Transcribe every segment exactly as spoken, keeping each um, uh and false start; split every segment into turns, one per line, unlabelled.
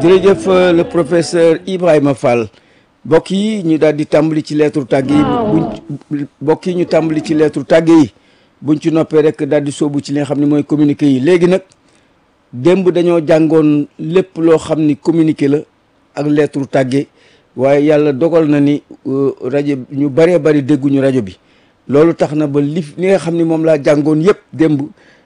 jërëjëf le professeur Ibrahima Fall mbokk yi ñu daal di tàmbali ci lettre tàgg yi buñ mbokk yi ñu tàmbali ci lettre tàgg yi buñ ci noppee rek daal di sóobu ci li nga xam ne mooy communiqué yi léegi nag démb dañoo jàngoon lépp loo xam ni communiqué la ak lettre tàgge waaye yàlla dogal na ni rajo ñu bëree bëri dégguñu rajo bi loolu tax na ba li li nga xam ni moom laa jàngoon yëpp démb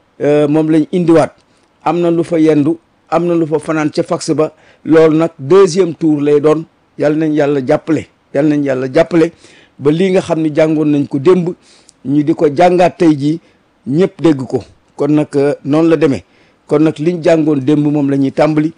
moom lañ indiwaat am na lu fa yendu am na lu fa fanaan ca fax ba loolu nag deuxième tour lay doon yàlla nañ yàlla jàppale yàlla nañ yàlla jàppale ba lii nga xam ni jàngoon nañ ko démb ñu di ko jàngaat tey jii ñëpp dégg ko kon nag noonu la demee kon nag liñ jàngoon démb moom la ñuy tàmbali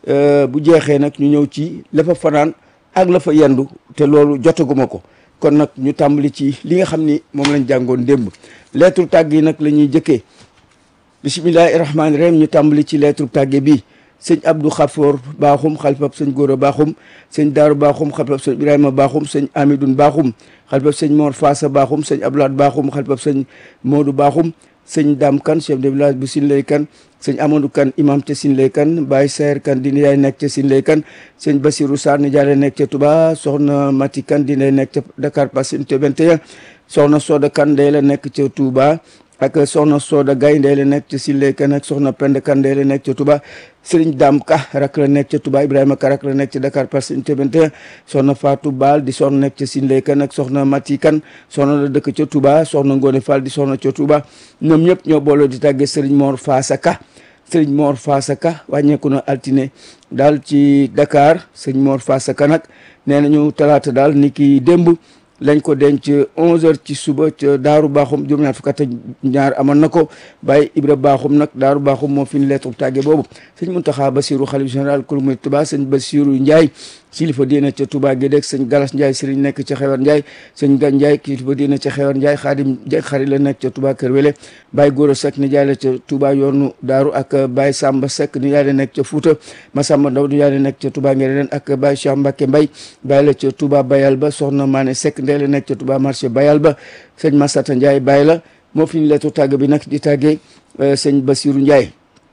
bu jeexee nag ñu ñëw ci la fa fanaan ak la fa yendu te loolu jotaguma ko kon nag ñu tàmbali ci li nga xam ni moom lañ jàngoon démb lettre tàgg yi nag la ñuy jëkkee bisimillahi rahmaani rahim ñu tàmbali ci lettre tàgge bi sëñ Abdou Khafour Bakhoum xalifab sëñ Gora Bakhoum sëñ Daaru Bakhoum xalifab sëñ Ibrahima Bakhoum sëñ Amidoun Bakhoum xalifab sëñ Mor Fassa Bakhoum sëñ Abdoulaye Bakhoum xalifab sëñ Modou Bakhoum sëñ Dame Kane chef de village bu Sinlay Kane sëñ Amadou Kane imam ca Sinlay Kane Baye Sayer Kane di nijaay nekk ca Sinlay Kane sëñ Bassirou Sarr nijaay nekk ca Touba soxna Mati Kane di nekk ca Dakar Passine vingt et un soxna Soda Kane day la nekk ca Touba ak soxna Soda Gaye ndey la nekk ca Sinlay Kane ak soxna Penda Kane ndey la nekk ca Touba Serigne Dame Ka rak la nekk ca Touba Ibrahima Ka rak la nekk ca Dakar Passine vingt et un soxna Fatou Baal di soxna nekk ca Sinlay Kane ak soxna Mati Kane soxna la dëkk ca Touba soxna Ngone Fall di soxna ca Touba ñoom ñëpp ñoo booloo di tàggee Serigne Mor Fassa Ka Serigne Mor Fassa Ka wàññeeku na altine daal ci Dakar Serigne Mor Fassa Ka nag nee nañu talaata daal ni ki démb lañ ko denc onze heures ci suba ca Daaru Bakhoum juróom-ñaar fukk ak ñaar amoon na ko Baye Ibra Bakhoum nag Daaru Bakhoum moo fi ñu lettre tàgge boobu sëñ Mountakha Bassirou xalif général kul murid Touba sëñ Bassirou Ndiaye kilifa diina ca Touba Guédé sëñ Galas Ndiaye sëriñ nekk ca Xewar Ndiaye sëñ Gan Ndiaye kilifa diina ca Xewar Ndiaye Xaadim xari la nekk ca Touba Kër Wele Baye Gora Seck nijaay la ca Touba yoonu Daaru ak Baye Samba Seck nijaay la nekk ca Fouta Massamba Ndaw nijaay la nekk ca Touba Ngereen ak Baye Cheikh Mbacke Mbaye Baye la ca Touba Bayal ba soxna Mané Seck ndey la nekk ca Touba marché Bayal ba sëñ Massata Ndiaye Baye la moo fi ñu lettre tàgg bi nag di tàggee sëñ Bassirou Ndiaye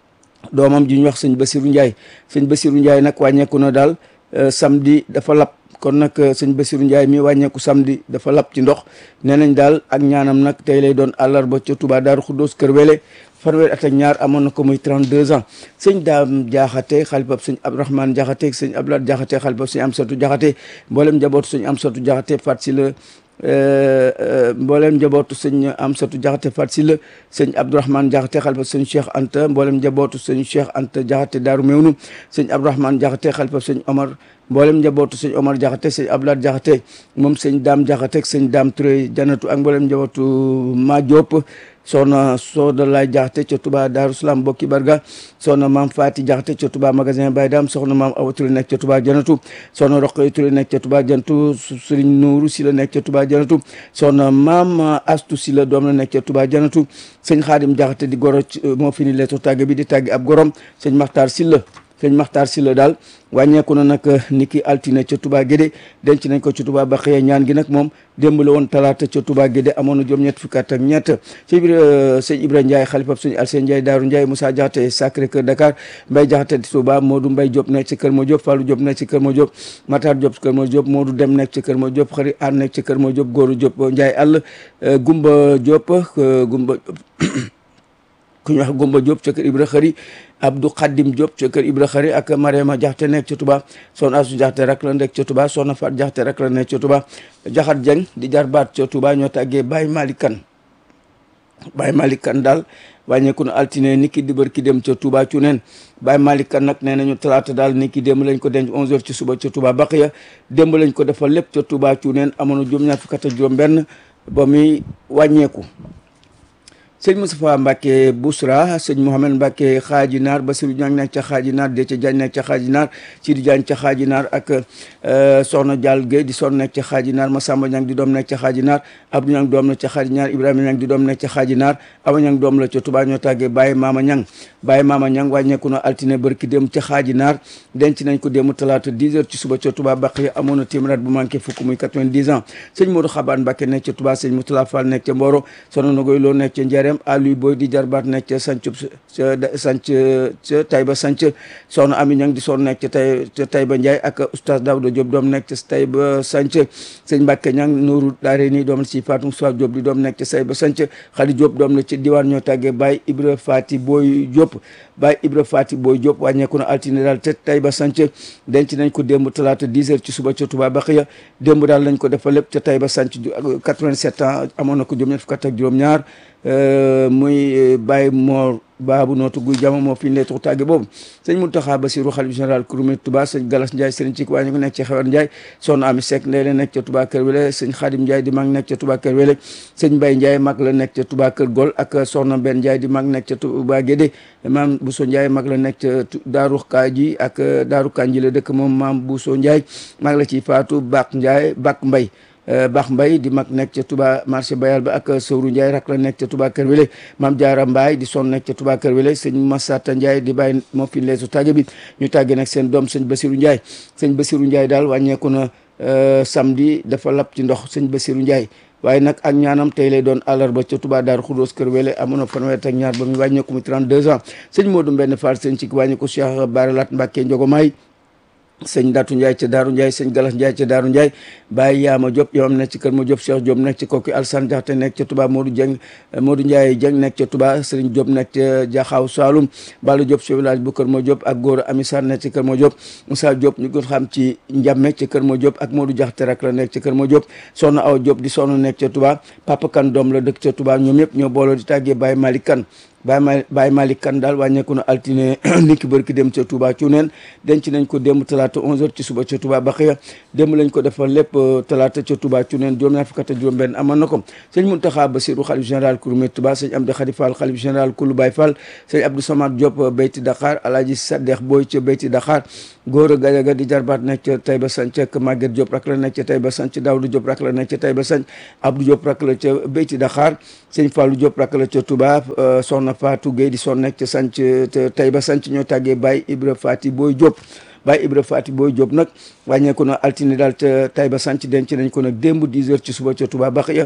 doomam ji ñu wax sëñ Bassirou Ndiaye sëñ Bassirou Ndiaye nag wàññeeku na daal samedi dafa lap kon nag sëñ Bassirou Ndiaye mi wàññeeku samedi dafa lap ci ndox nee nañ daal ak ñaanam nag tey lay doon àllarba ca Touba Daaru Xuddoos Kër Wele fanweer at ak ñaar amoon na ko muy trente-deux ans sëñ Daam Jaxate xalifab sëñ Abdourahmane Jaxate sëñ Abdoulaye Jaxate xalifab sëñ Amsatu Jaxate mboolem njabootu sëñ Amsatu Jaxate fat si la mboolem njabootu sëñ Amsatu Jaxate fat si la sëñ Abdourahmane Jaxate xalifab sëñ Cheikh Anta mboolem njabootu sëñ Cheikh Anta Jaxate Daaru Mewnu sëñ Abdourahmane Jaxate xalifab sëñ Omar mboolem njabootu sëñ Omar Jaxate sëñ Abdoulaye Jaxate moom sëñ Daam Jaxate sëñ Daam Touré janatu ak mboolem njabootu Ma Diop soxna Soda Lay Jaxate ca Touba Daaru Salaam bokki barga soxna maam Fati Jaxate ca Touba magasin Baye Dam soxna maam Awa Touré nekk ca Touba janatu soxna Roqay Touré nekk ca Touba janatu Serigne Nourou si la nekk ca Touba janatu soxna maam Astu si la doom la nekk ca Touba janatu sëñ Xaadim Jaxate di goro moo fi ni lettre tàgge bi di tàgge ab gorom sëñ Maxtaar Silla sëñ Maxtaar Silla daal wàññeeku na nag ni ki altine ca Touba Guédé denc nañ ko ci Touba ba xëyee ñaan gi nag moom démb la woon talaata ca Touba Guédé amoon na juróom-ñett fukki at ak ñett ci biir sëñ Ibra Ndiaye xalifab sëñ Alseen Ndiaye Daaru Ndiaye Moussa Jaxate Sacré Cœur Dakar Mbaye Jaxate di Touba Modou Mbaye Diop nekk ci Kër Ma Diop Fallou Diop nekk ci Kër Ma Diop Matar Diop Kër Ma Diop Modou Dem nekk ci Kër Ma Diop xëri an nekk ci Kër Ma Diop Góoru Diop Ndiaye àll Gumba Diop Gumba ku ñu wax Gumba Diop ca kër Ibra Xëri Abdou Khadim Diop ca kër Ibra Xëri ak Mariama Jaxate nekk ca Touba soxna Asu Jaxate rak la nekk ca Touba soxna Fat Jaxate rak la nekk ca Touba Jaxat Jeng di jarbaat ca Touba ñoo tàggee Baye Malick Kane Baye Malick Kane daal wàññeeku na altine ni ki dibar ki dem ca Touba Cuneen Baye Malick Kane nag nee nañu talaata daal ni ki démb lañ ko denc onze heures ci suba ca Touba Baqiya démb lañ ko defal lépp ca Touba Cuneen amoon na juróom-ñaar fukk ak juróom benn ba muy wàññeeku sëñ Moustapha Mbacke Bousra sëñ Mouhamed Mbacke Xaaji Naar Basirou Diagne nekk ca Xaaji Naar Déthié Diagne nekk ca Xaaji Naar Sidi Diagne ca Xaaji Naar ak Soxna Dial Gueye di son nekk ca Xaaji Naar Massamba Niang di doom nekk ca Xaaji Naar Abdou Niang doom la ca Xaaji Naar Ibrahima Niang di doom nekk ca Xaaji Naar Awa Niang doom la ca Touba ñoo tàggee Baye Mama Niang Baye Mama Niang wàññeeku na altine barki dem ca Xaaji Naar denc nañ ko démb talaata dix heures ci suba ca Touba Baqiya amoon na téeméer bu manqué fukk muy quatre-vingt-dix ans sëñ Modou Xabaan Mbacke nekk ca Touba sëñ Moutala Fall nekk ca Mboro soxna Nogoy Lo nekk ca Njaareem Mariam Aliou Boy di jarbaat nekk ca sanc ca sanc ca Taïba sanc soxna Ami Ñang di soon nekk ca tay ca Taïba Ndiaye ak oustaz Daouda Diop doom nekk ca Taïba sanc sëñ Mbàkke Ñang Nuuru Daare ni doom la ci Fatou Moussa Diop di doom nekk ca Taïba sanc Khady Diop doom la ci diwaan ñoo tàggee Baye Ibra Fati Boy Diop Baye Ibra Fati Boy Diop wàññeeku na altine daal te Taïba sanc denc nañ ko démb talaata dix heures ci suba ca Touba Baxiya démb daal lañ ko defal lépp ca Taïba sanc quatre-vingt-sept ans amoon na ko juróom-ñett fukk ak juróom-ñaar muy Baye Mor Baabu nootu guy jama moo fi ñu lay tux tàgge boobu sëñ Mountakha Bassirou xalif général Kouroumé Touba sëñ Galas Ndiaye sëriñ ci waa ñu ko nekk ci Xewar Ndiaye soxna Ami Seck ndey la nekk ca Touba Kër Wele sëñ Khadim Ndiaye di mag nekk ca Touba Kër Wele sëñ Mbaye Ndiaye mag la nekk ca Touba Kër Gol ak soxna Ben Ndiaye di mag nekk ca Touba Guédé maam Bousso Ndiaye mag la nekk ca Daaru Kaaji ak Daaru Kanji la dëkk moom maam Bousso Ndiaye mag la ci Fatou Bak Ndiaye Bak Mbay Bax Mbay di mag nekk ca Touba marché Bayal ba ak Sowru Ndiaye rak la nekk ca Touba Kër Wele Maam Jaara Mbaay di son nekk ca Touba Kër Wele sëñ Massata Ndiaye di bàyyi moo fi leesu tàgge bi ñu tàgge nag seen doom sëñ Basiru Ndiaye sëñ Basiru Ndiaye daal wàññeeku na samedi dafa lap ci ndox sëñ Basiru Ndiaye waaye nag ak ñaanam tey lay doon àllarba ca Touba Daaru Xudóos Kër Wele amoon na fanweer ak ñaar ba muy wàññeeku mu trente-deux ans sëñ Modou Mbenn Fall sëñ ci wàññeeku Cheikh Baralat Mbàkke Njogomaay sëñ Datu Ndiaye ca Daaru Ndiaye sëñ Galas Ndiaye ca Daaru Ndiaye Baye Yaama Diop yoom nekk ci kër ma Diop Cheikh Diop nekk ci kooki Alsane Jaxate nekk ca Touba Modou Dieng Modou Ndiaye Dieng nekk ca Touba Serigne Diop nekk ca Jaxaaw Saloum Balla Diop ci village bu kër ma Diop ak góor Ami Sarr nekk ci kër ma Diop Moussa Diop ñu gën xam ci Njàmme ci kër ma Diop ak Modou Jaxate rak la nekk ci kër ma Diop soxna Aw Diop di soxna nekk ca Touba Papa Kan doom la dëkk ca Touba ñoom ñëpp ñoo booloo di tàggee Baye Malick Kan Baye Ma Baye Malick Kane daal wàññeeku na altine niki bërki dem ca Touba Cuneen denc nañ ko démb talaata onze heures ci suba ca Touba Baxiya démb lañ ko defal lépp talaata ca Touba Cuneen juróom-ñaar fukk ak juróom benn amoon na ko sëñ Mountakha Bassirou xalif général Kouroumé Touba sëñ Amdi Khady Fall xalif général Koulou Baye Fall sëñ Abdou Samad Diop Beyti Dakar Alaaji Saddex Boy ca Beyti Dakar Góora Gajaga di jarbaat nekk ca Taïba Sanc ak Maguette Diop rak la nekk ca Taïba Sanc Daouda Diop rak la nekk ca Taïba Sanc Abdou Diop rak la ca Beyti Dakar sëñ Fallou Diop rak la ca Touba soxna Fatou Gueye di son nekk ca sanc Taïba Sanc ñoo tàggee Baye Ibra Fati Boy Diop Baye Ibra Fati Boy Diop nag wàññeeku na altine daal ca Taïba Sanc denc nañ ko nag démb dix heures ci suba ca Touba Baxiya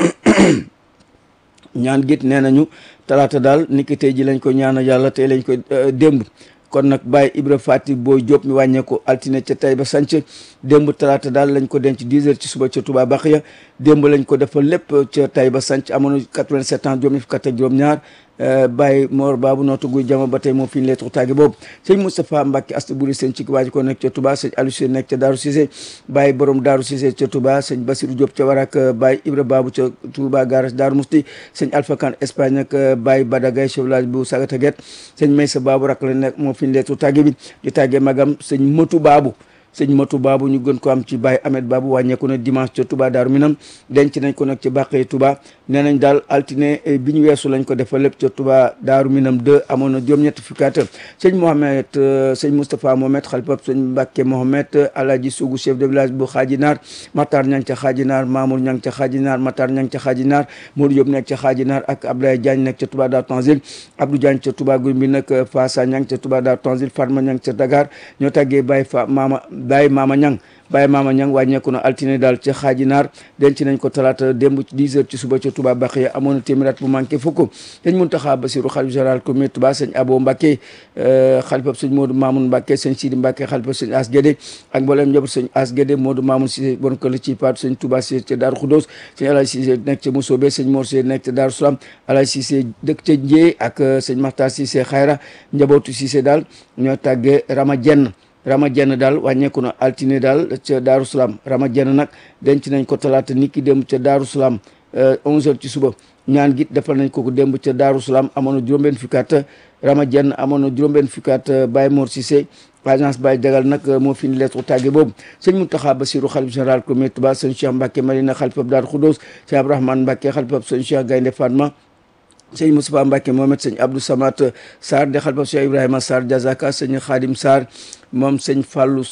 ñaan git nee nañu talaata daal niki tey ji lañ ko ñaana yàlla tey lañ ko démb kon nag Baye Ibra Fati Boy Diop mi wàññeeku altine ca Taïba Sanc démb talaata daal lañ ko denc dix heures ci suba ca Touba Baxiya démb lañ ko defal lépp ca Taïba Sanc amoon na quatre-vingt-sept ans juróom fukk ak juróom-ñaar Baye Mor Babu nootu guy jama ba tey moo fi ñu lay tux tàgge boobu sëñ Moustapha Mbacke Asta Buri sëñ ci waaji ko nekk ca Touba sëñ Aliou Cissé nekk ca Daaru Cissé Baye borom Daaru Cissé ca Touba sëñ Bassirou Diop ca Warak Baye Ibra Babu ca Touba garage Daaru Musti sëñ Alpha Kane Espagne ak Baye Badagay chef village bu Sagata Guet sëñ Maysa Babu rak la nekk moo fi ñu lay tux tàgge bi di tàgge magam sëñ Motu Babu sëñ Matu Babu ñu gën ko am ci Baye Ahmed Babu wàññeeku na dimanche ca Touba Daaru Minam denc nañ ko nag ci Bàqee Touba nee nañ daal altine bi ñu weesu lañ ko defal lépp ca Touba Daaru Minam deux amoon na juróom-ñetti fukki at sëñ Mohamed sëñ Moustapha Mohamed xalifab sëñ Mbacke Mohamed Alaji Sougou chef de village bu Xaajinaar Matar ñang ca Xaajinaar Mamour ñang ca Xaajinaar Matar ñang ca Xaajinaar Modou Diop nekk ca Xaajinaar ak Abdoulaye Diagne nekk ca Touba Daaru Tanzil Abdou Diagne ca Touba Guy Mbind nag Fassa ñang ca Touba Daaru Tanzil Fatma ñang ca Dakar ñoo tàggee Baye fa Mama Baye Mama Ñang Baye Mama Ñang wàññeeku na altine daal ca Xaajinaar denc nañ ko talaata démb ci dix heures ci suba ca Touba Baxiya amoon na téeméer at bu manqué fukk sëñ Mountakha Bassirou xalif général Kouroumé Touba sëñ Abo Mbacke xalifab sëñ Modou Mamoun Mbacke sëñ Sidi Mbacke xalifab sëñ As Guédé ak mboolem njaboot sëñ As Guédé Modou Mamoun Cissé bon kër ci Paatu sëñ Touba Cissé ca Daaru Khoudoss sëñ Alaaj Cissé nekk ca Mousobé sëñ Mor Cissé nekk ca Daaru Salaam Alaaj Cissé dëkk ca Njee ak sëñ Makhtar Cissé Xayra njabootu Cissé daal ñoo tàggee Rama Jenn Rama Jenn daal wàññeeku na altine daal ca Daaru Salaam Rama Jenn nag denc nañ ko talaata niki dem ca Daaru Salaam onze heures ci suba ñaan git defal nañ ko ko démb ca Daaru Salaam amoon na juróom-benn fukki at Rama Jenn amoon na juróom-benn fukki at Baye Mor Cissé agence Baye Jagal nag moo fi ni lettre tàgge boobu sëñ Mountakha Bassirou xalif général Kouroumé Touba sëñ Cheikh Mbacke Marina xalifab Daaru Khoudoss sëñ Abdourahmane Mbacke xalifab sëñ Cheikh Gaynde Fatma sëñ Moustapha Mbacke Mohamed sëñ Abdou Samat Sarr de xalifab sëñ Ibrahima Sarr Jazaka sëñ Khadim Sarr moom sëñ Fallou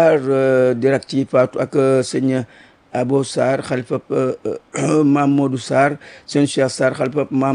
Sarr direct ci Fatou ak sëñ Abo Sarr xalifab Maam Modou Sarr sëñ Cheikh Sarr xalifab Maam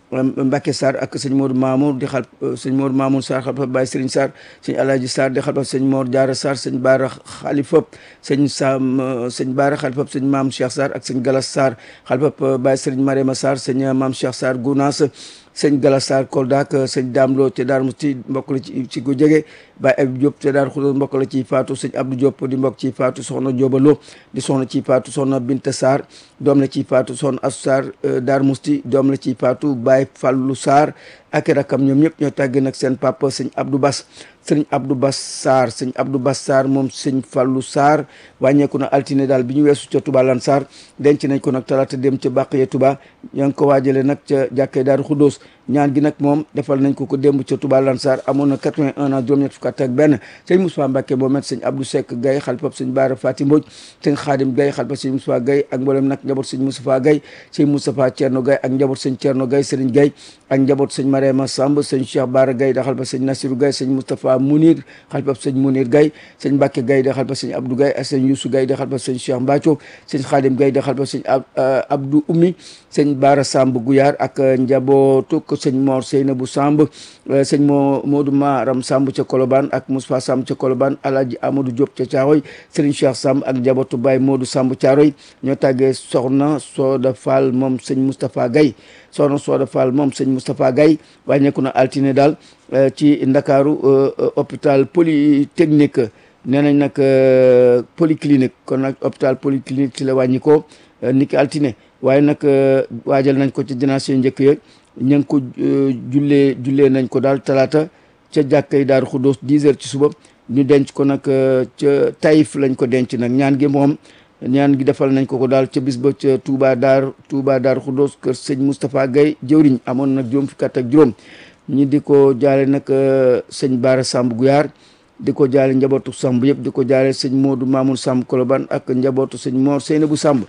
Mbacke Sarr ak sëñ Modou Mamour di xal sëñ Modou Mamour Sarr xalifa Baye Serigne Sarr sëñ Alaaji Sarr di xalifa sëñ Mor Diarra Sarr sëñ Baara xalifa sëñ Sam sëñ Baara xalifa sëñ Maam Cheikh Sarr ak sëñ Galas Sarr xalifa Baye Serigne Mariama Sarr sëñ Maam Cheikh Sarr Gounass sëñ Galas Sarr Kolda ak sëñ Dame Lo te Darou Mouhty mbokk la ci ci gu jege Baye Abdou Diop te Darou Khoudoss mbokk la ciy faatu sëñ Abdou Diop di mbokk ciy faatu soxna Diop Lo di soxna ciy faatu soxna Binta Sarr doom la ciy faatu soxna Assou Sarr Darou Mouhty doom la ciy faatu Baye Fallou Sarr ak rakam ñoom ñëpp ñoo tàgg nag seen papa sëñ Abdou Bass sëñ Abdou Bass Sarr sëñ Abdou Bass Sarr moom sëñ Fallou Sarr wàññeeku na altine daal bi ñu weesu ca Touba Lan Sarr denc nañ ko nag talaata dem ca Baqiya Touba ña ngi ko waajale nag ca jàkkee Daaru Khoudoss ñaan gi nag moom defal nañ ko ko démb ca Touba Lan Sarr amoon na quatre-vingt-un ans juróom-ñett fukk ak benn sëñ Moussa Mbacke moom it sëñ Abdou Seck Gaye xalifab sëñ Baara Fati Mbodj sëñ Khadim Gaye xalifab sëñ Moussa Gaye ak mboolem nag njaboot sëñ Moustapha Gaye sëñ Moustapha Thierno Gaye ak njaboot sëñ Thierno Gaye sëriñ Gaye ak njaboot sëñ Mariama Samb sëñ Cheikh Bara Gaye da xalifab sëñ Nassirou Gaye sëñ Moustapha Mounir xalifab sëñ Mounir Gaye sëñ Mbacke Gaye da xalifab sëñ Abdou Gaye ak sëñ Youssou Gaye da xalifab sëñ Cheikh Mbathio sëñ Khadim Gaye da xalifab sëñ Abdou Oumy sëñ Bara Samb Gouyaar ak njabootu ko sëñ Mor Seynabou Samb sëñ Mo Modou Maram Samb ca Colobane ak Moustapha Samb ca Colobane Alaaji Amadou Diop ca Thiaroye sëriñ Cheikh Samb ak njabootu Baye Modou Samb Thiaroye ñoo tàggee soxna Soda Fall moom sëñ Moustapha Gaye soxna Soda Fall moom sëñ Moustapha Gaye wàññeeku na altine daal ci Ndakaaru hôpital polytechnique nee nañ nag polyclinique kon nag hôpital polyclinique ci la wàññi ko niki altine waaye nag waajal nañ ko ci janaase njëkk ya ña ngi ko jullee jullee nañ ko daal talaata ca jàkkay Daaru Khoudoss dix heures ci suba ñu denc ko nag ca Taïf lañ ko denc nag ñaan gi moom ñaan gi defal nañ ko ko daal ca bis ba ca Touba Daar Touba Daaru Khoudoss kër sëñ Moustapha Gaye jëwriñ amoon nag juróom fukki at ak juróom ñi di ko jaale nag sëñ Bara Samb Gouyaar di ko jaale njabootu Samb yëpp di ko jaale sëñ Modou Mamoun Samb Colobane ak njabootu sëñ Mor Seynabou Samb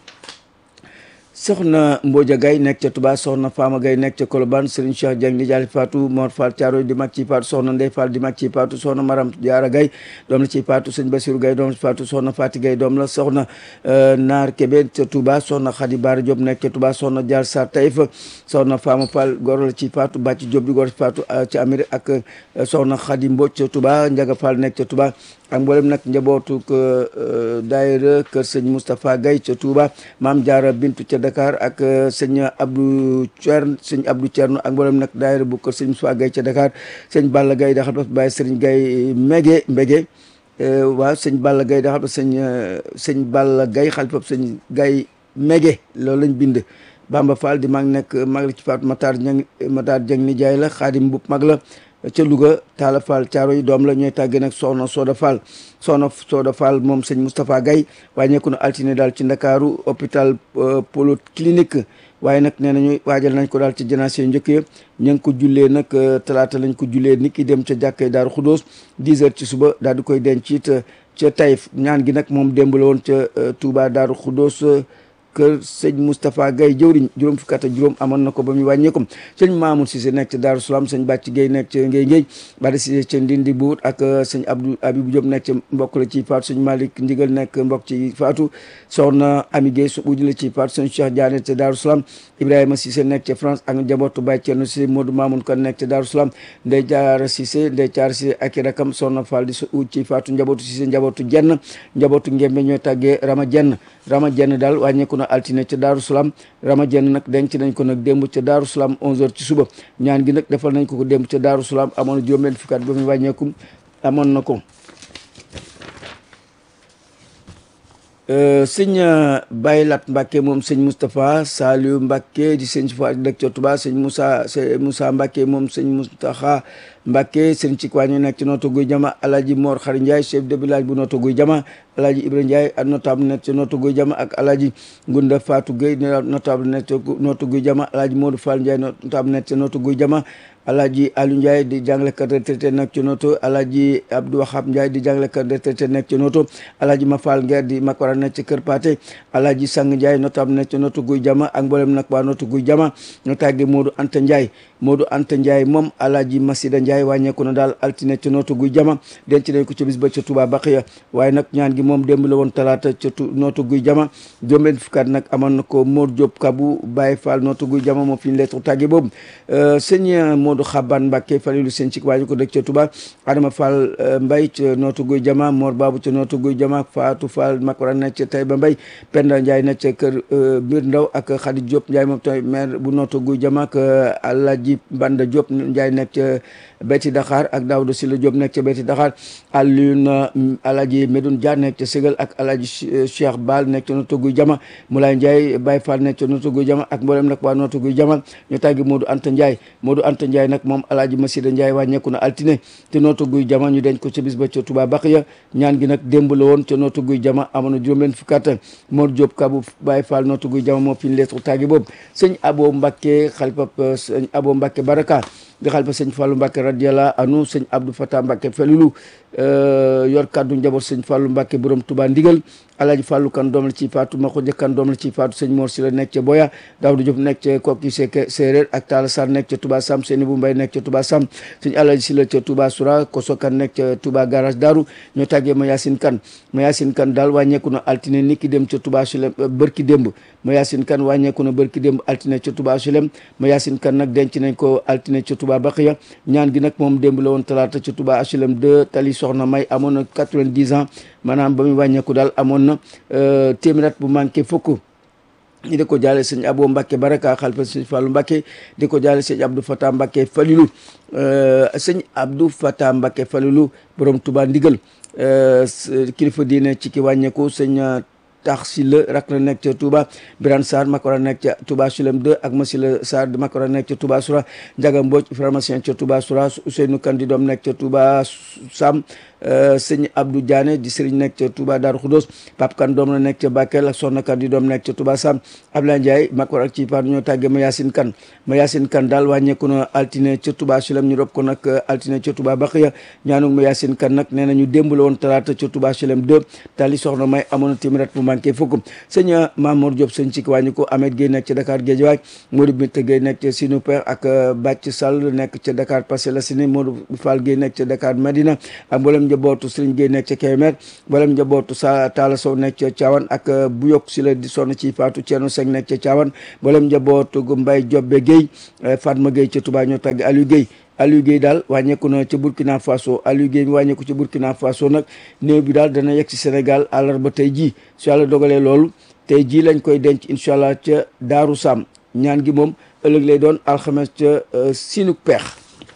soxna Mbodja Gaye nekk ca Touba soxna Fama Gaye nekk ca Colobane Serigne Cheikh Dieng di jaali Fatou Mor Fall Thiaroye di mag ci Fatou soxna Ndeye Fall di mag ci Fatou soxna Maram Diarra Gaye doom la ci Fatou sëñ Bassirou Gaye doom la ci Fatou soxna Fati Gaye doom la soxna Naar Kébé ca Touba soxna Khady Bara Diop nekk ca Touba soxna Diar Sarr Taïf soxna Fama Fall goro la ci Fatou Bàcci Diop di goro ci Fatou ci Amérique ak soxna Khady Mbodj ca Touba Ndiaga Fall nekk ca Touba ak mboolem nag njabootu daayira kër sëñ Moustapha Gaye ca Touba Maam Diarra Bintu ca Dakar ak sëñ Abdou Thierno sëñ Abdou Thierno ak mboolem nag daayira bu kër sëñ Moustapha Gaye ca Dakar sëñ Balla Gaye da xam ne Baye Serigne Gaye Mbege Mbege waaw sëñ Balla Gaye da xam ne sëñ sëñ Balla Gaye xalifab sëñ Gaye Mbege loolu lañ bind Bamba Fall di mag nekk mag la ci Fatou Matar Dieng Matar Dieng ni jaay la Xaadim Mbub mag la ca Louga Talla Fall Thiaroye doom la ñooy tàggee nag soxna Soda Fall soxna Soda Fall moom sëñ Moustapha Gaye wàññeeku na altine daal ci Ndakaaru hôpital polyclinique waaye nag nee nañu waajal nañ ko daal ci janaase njëkk ya ña ngi ko jullee nag talaata lañ ko jullee nit ki dem ca jàkkay Daaru Khoudoss dix heures ci suba daal di koy denc it ca Taïf ñaan gi nag moom démb la woon ca Touba Daaru Khoudoss kër sëñ Moustapha Gaye jëwriñ juróom fukki at ak juróom amoon na ko ba muy wàññeekum sëñ Mamoun Cissé nekk ca Daaru Salaam sëñ Bàcc Gueye nekk ca Ngéy Ngéy Bada Cissé ca Ndindi Buut ak sëñ Abdou Abibou Diop nekk ca mbokk la ci faatu sëñ Malick Ndigal nekk mbokk ci faatu soxna Ami Gueye su uji la ci faatu sëñ Cheikh Diané ca Daaru Salaam Ibrahima Cissé nekk ca France ak njabootu Baye Thierno Cissé Modou Mamoun Kan nekk ca Daaru Salaam Ndey Jaara Cissé Ndey Caara Cissé ak i rakam soxna Fall di su uj ci faatu njabootu Cissé njabootu Jenn njabootu Ngembe ñooy tàggee Rama Jenn Rama Jenn daal wàññeeku na altine ca Daaru Salaam Rama Jenn nag denc nañ ko nag démb ca Daaru Salaam onze heures ci suba ñaan gi nag defal nañ ko ko démb ca Daaru Salaam amoon na juróom benn fukki at ba muy wàññeekum amoon na ko sëñ Baye Lat Mbacke moom sëñ Moustapha Saliou Mbacke di sëñ Fa dëkk ca Touba sëñ Moussa Moussa Mbacke moom sëñ Moustapha Mbacke sëñ ci kwaañu nekk ci Notto Gouye Diama Alaaji Mor Xari Ndiaye chef de village bu Notto Gouye Diama Alaaji Ibra Ndiaye notable nekk ci Notto Gouye Diama ak Alaaji Ngunda Fatou Gueye notable nekk ci Notto Gouye Diama Alaaji Modou Fall Ndiaye notable nekk ci Notto Gouye Diama Alaaji Aliou Ndiaye di jàngalekat retraité nekk ci Notto Alaaji Abdou Wahab Ndiaye di jàngalekat retraité nekk ci Notto Alaaji Mafal Nguer di Makora nekk ci Kër Paté Alaaji Sang Ndiaye notable nekk ci Notto Gouye Diama ak mboolem nag waa Notto Gouye Diama ñoo tàggee Modou Anta Ndiaye Modou Anta Ndiaye moom Alaaji Masida Ndiaye Ndiaye wàññeeku na daal altine ca nootu guy jama denc nañ ko ca bis ba ca Touba Baxiya waaye nag ñaan gi moom démb la woon talaata ca nootu guy jama juróom-benn fukkaat nag amoon na ko Mor Diop Kabou Baye Fall nootu guy jama moo fi ñu lettre tàgge boobu sëñ Modou Xaban Mbacke Falilu sëñ ci waañu ko dëkk ca Touba Adama Fall Mbay ca nootu guy jama Mor Babu ca nootu guy jama Fatou Fall Makora nekk ca Taïba Mbay Penda Ndiaye nekk ca kër Mbir Ndaw ak Khady Diop Ndiaye moom tamit maire bu nootu guy jama ak Alaji Banda Diop Ndiaye nekk ca Beti Dakar ak Daouda Sila Diop nekk ca Beti Dakar Alioune Alaji Medoune Dia nekk ca Ségal ak Alaji Cheikh Bal nekk ca nootu guy jama Moulay Ndiaye Baye Fall nekk ca nootu guy jama ak mboolem nag waa nootu guy jama ñu tàggi Modou Anta Ndiaye Modou Anta Ndiaye nag moom Alaji Masida Ndiaye wàññeeku na altine te nootu guy jama ñu denc ko ca bis ba ca Touba Baxiya ñaan gi nag démb la woon ca nootu guy jama amoon na juróom-benn fukkaat Mor Diop Kabou Baye Fall nootu guy jama moo fi ñu lettre tàggi boobu sëñ Abo Mbacke xalifa sëñ Abo Mbacke Baraka di xalifa sëñ Fallou Mbacke radiyallahu anhu sëñ Abdou Fatah Mbacke Felulu yor kaddu njaboot sëñ Fallou Mbacke borom Touba ndigal Alaaji Fallou kan doom la ci faatu ma ko jëkkan doom la ci faatu sëñ Mor si la nekk ca Boya Daouda Diop nekk ca Kokki Seke Séeréer ak Talla Sarr nekk ca Touba Sam Seyni bu Mbay nekk ca Touba Sam sëñ Alaaji si la ca Touba Soura Koso kan nekk ca Touba garage Daaru ñoo tàggee ma Yacine Kane ma Yacine Kane daal wàññeeku na altine niki dem ca Touba Sulem bërki démb ma Yacine Kane wàññeeku na bërki démb altine ca Touba Sulem ma Yacine Kane nag denc nañ ko altine ca Touba Baxiya ñaan gi nag moom démb la woon talaata ca Touba H L M deux tali soxna May amoon na quatre-vingt-dix ans maanaam ba muy wàññeeku daal amoon na téeméer bu manqué fukk ñi di ko jaale sëñ Abo Mbacke Baraka xalifa sëñ Fallou Mbacke di ko jaale sëñ Abdou Fatah Mbacke Falilou sëñ Abdou Fatah Mbacke Falilou borom Touba ndigal kilifa diine ci ki wàññeeku sëñ tax si la rak la nekk ca Touba Birane Sarr makora nekk ca Touba Sulem deux ak Masila Sarr di makora nekk ca Touba Soura Ndiaga Mbodj pharmacien ca Touba Soura Ousseynou Kane di doom nekk ca Touba Sam sëñ Abdou Diané di sëriñ nekk ca Touba Darou Khoudoss Pape Kane doom la nekk ca Bakel ak Soxna Kane di doom nekk ca Touba Sam Abdoulaye Ndiaye makor ak ci par ñoo tàggee ma Yacine Kane ma Yacine Kane daal wàññeeku na altine ca Touba Sulem ñu rob ko nag altine ca Touba Baxiya ñaanug ma Yacine Kane nag nee nañu démb la woon talaata ca Touba Sulem deux tali soxna may amoon na téeméer bu manqué fukk sëñ Mamour Diop sëñ ci wàññi ko Ahmed Gueye nekk ca Dakar Guédiawaye Modou Binta Gueye nekk ca Sinou Père ak Bàcc Sall nekk ca Dakar Parcelles Assainies Modou Fall Gueye nekk ca Dakar Medina ak mboolem njabootu Serigne Gueye nekk ca Kébémer mboolem njabootu sa Talla Sow nekk ca Thiawane ak bu yokk si la di sonn ci faatu Thierno Seck nekk ca Thiawane mboolem njabootu Mbaye Diobbe Gueye Fatma Gueye ca Touba ñoo tàgg Aliou Gueye Aliou Gueye daal wàññeeku na ca Burkina Faso Aliou Gueye mi wàññeeku ca Burkina Faso nag néew bi daal dana yegg si Sénégal àllarba tey jii su yàlla dogalee loolu tey jii lañ koy denc incha allah ca Daaru Sam ñaan gi moom ëllëg lay doon alxames ca Sinuk Peex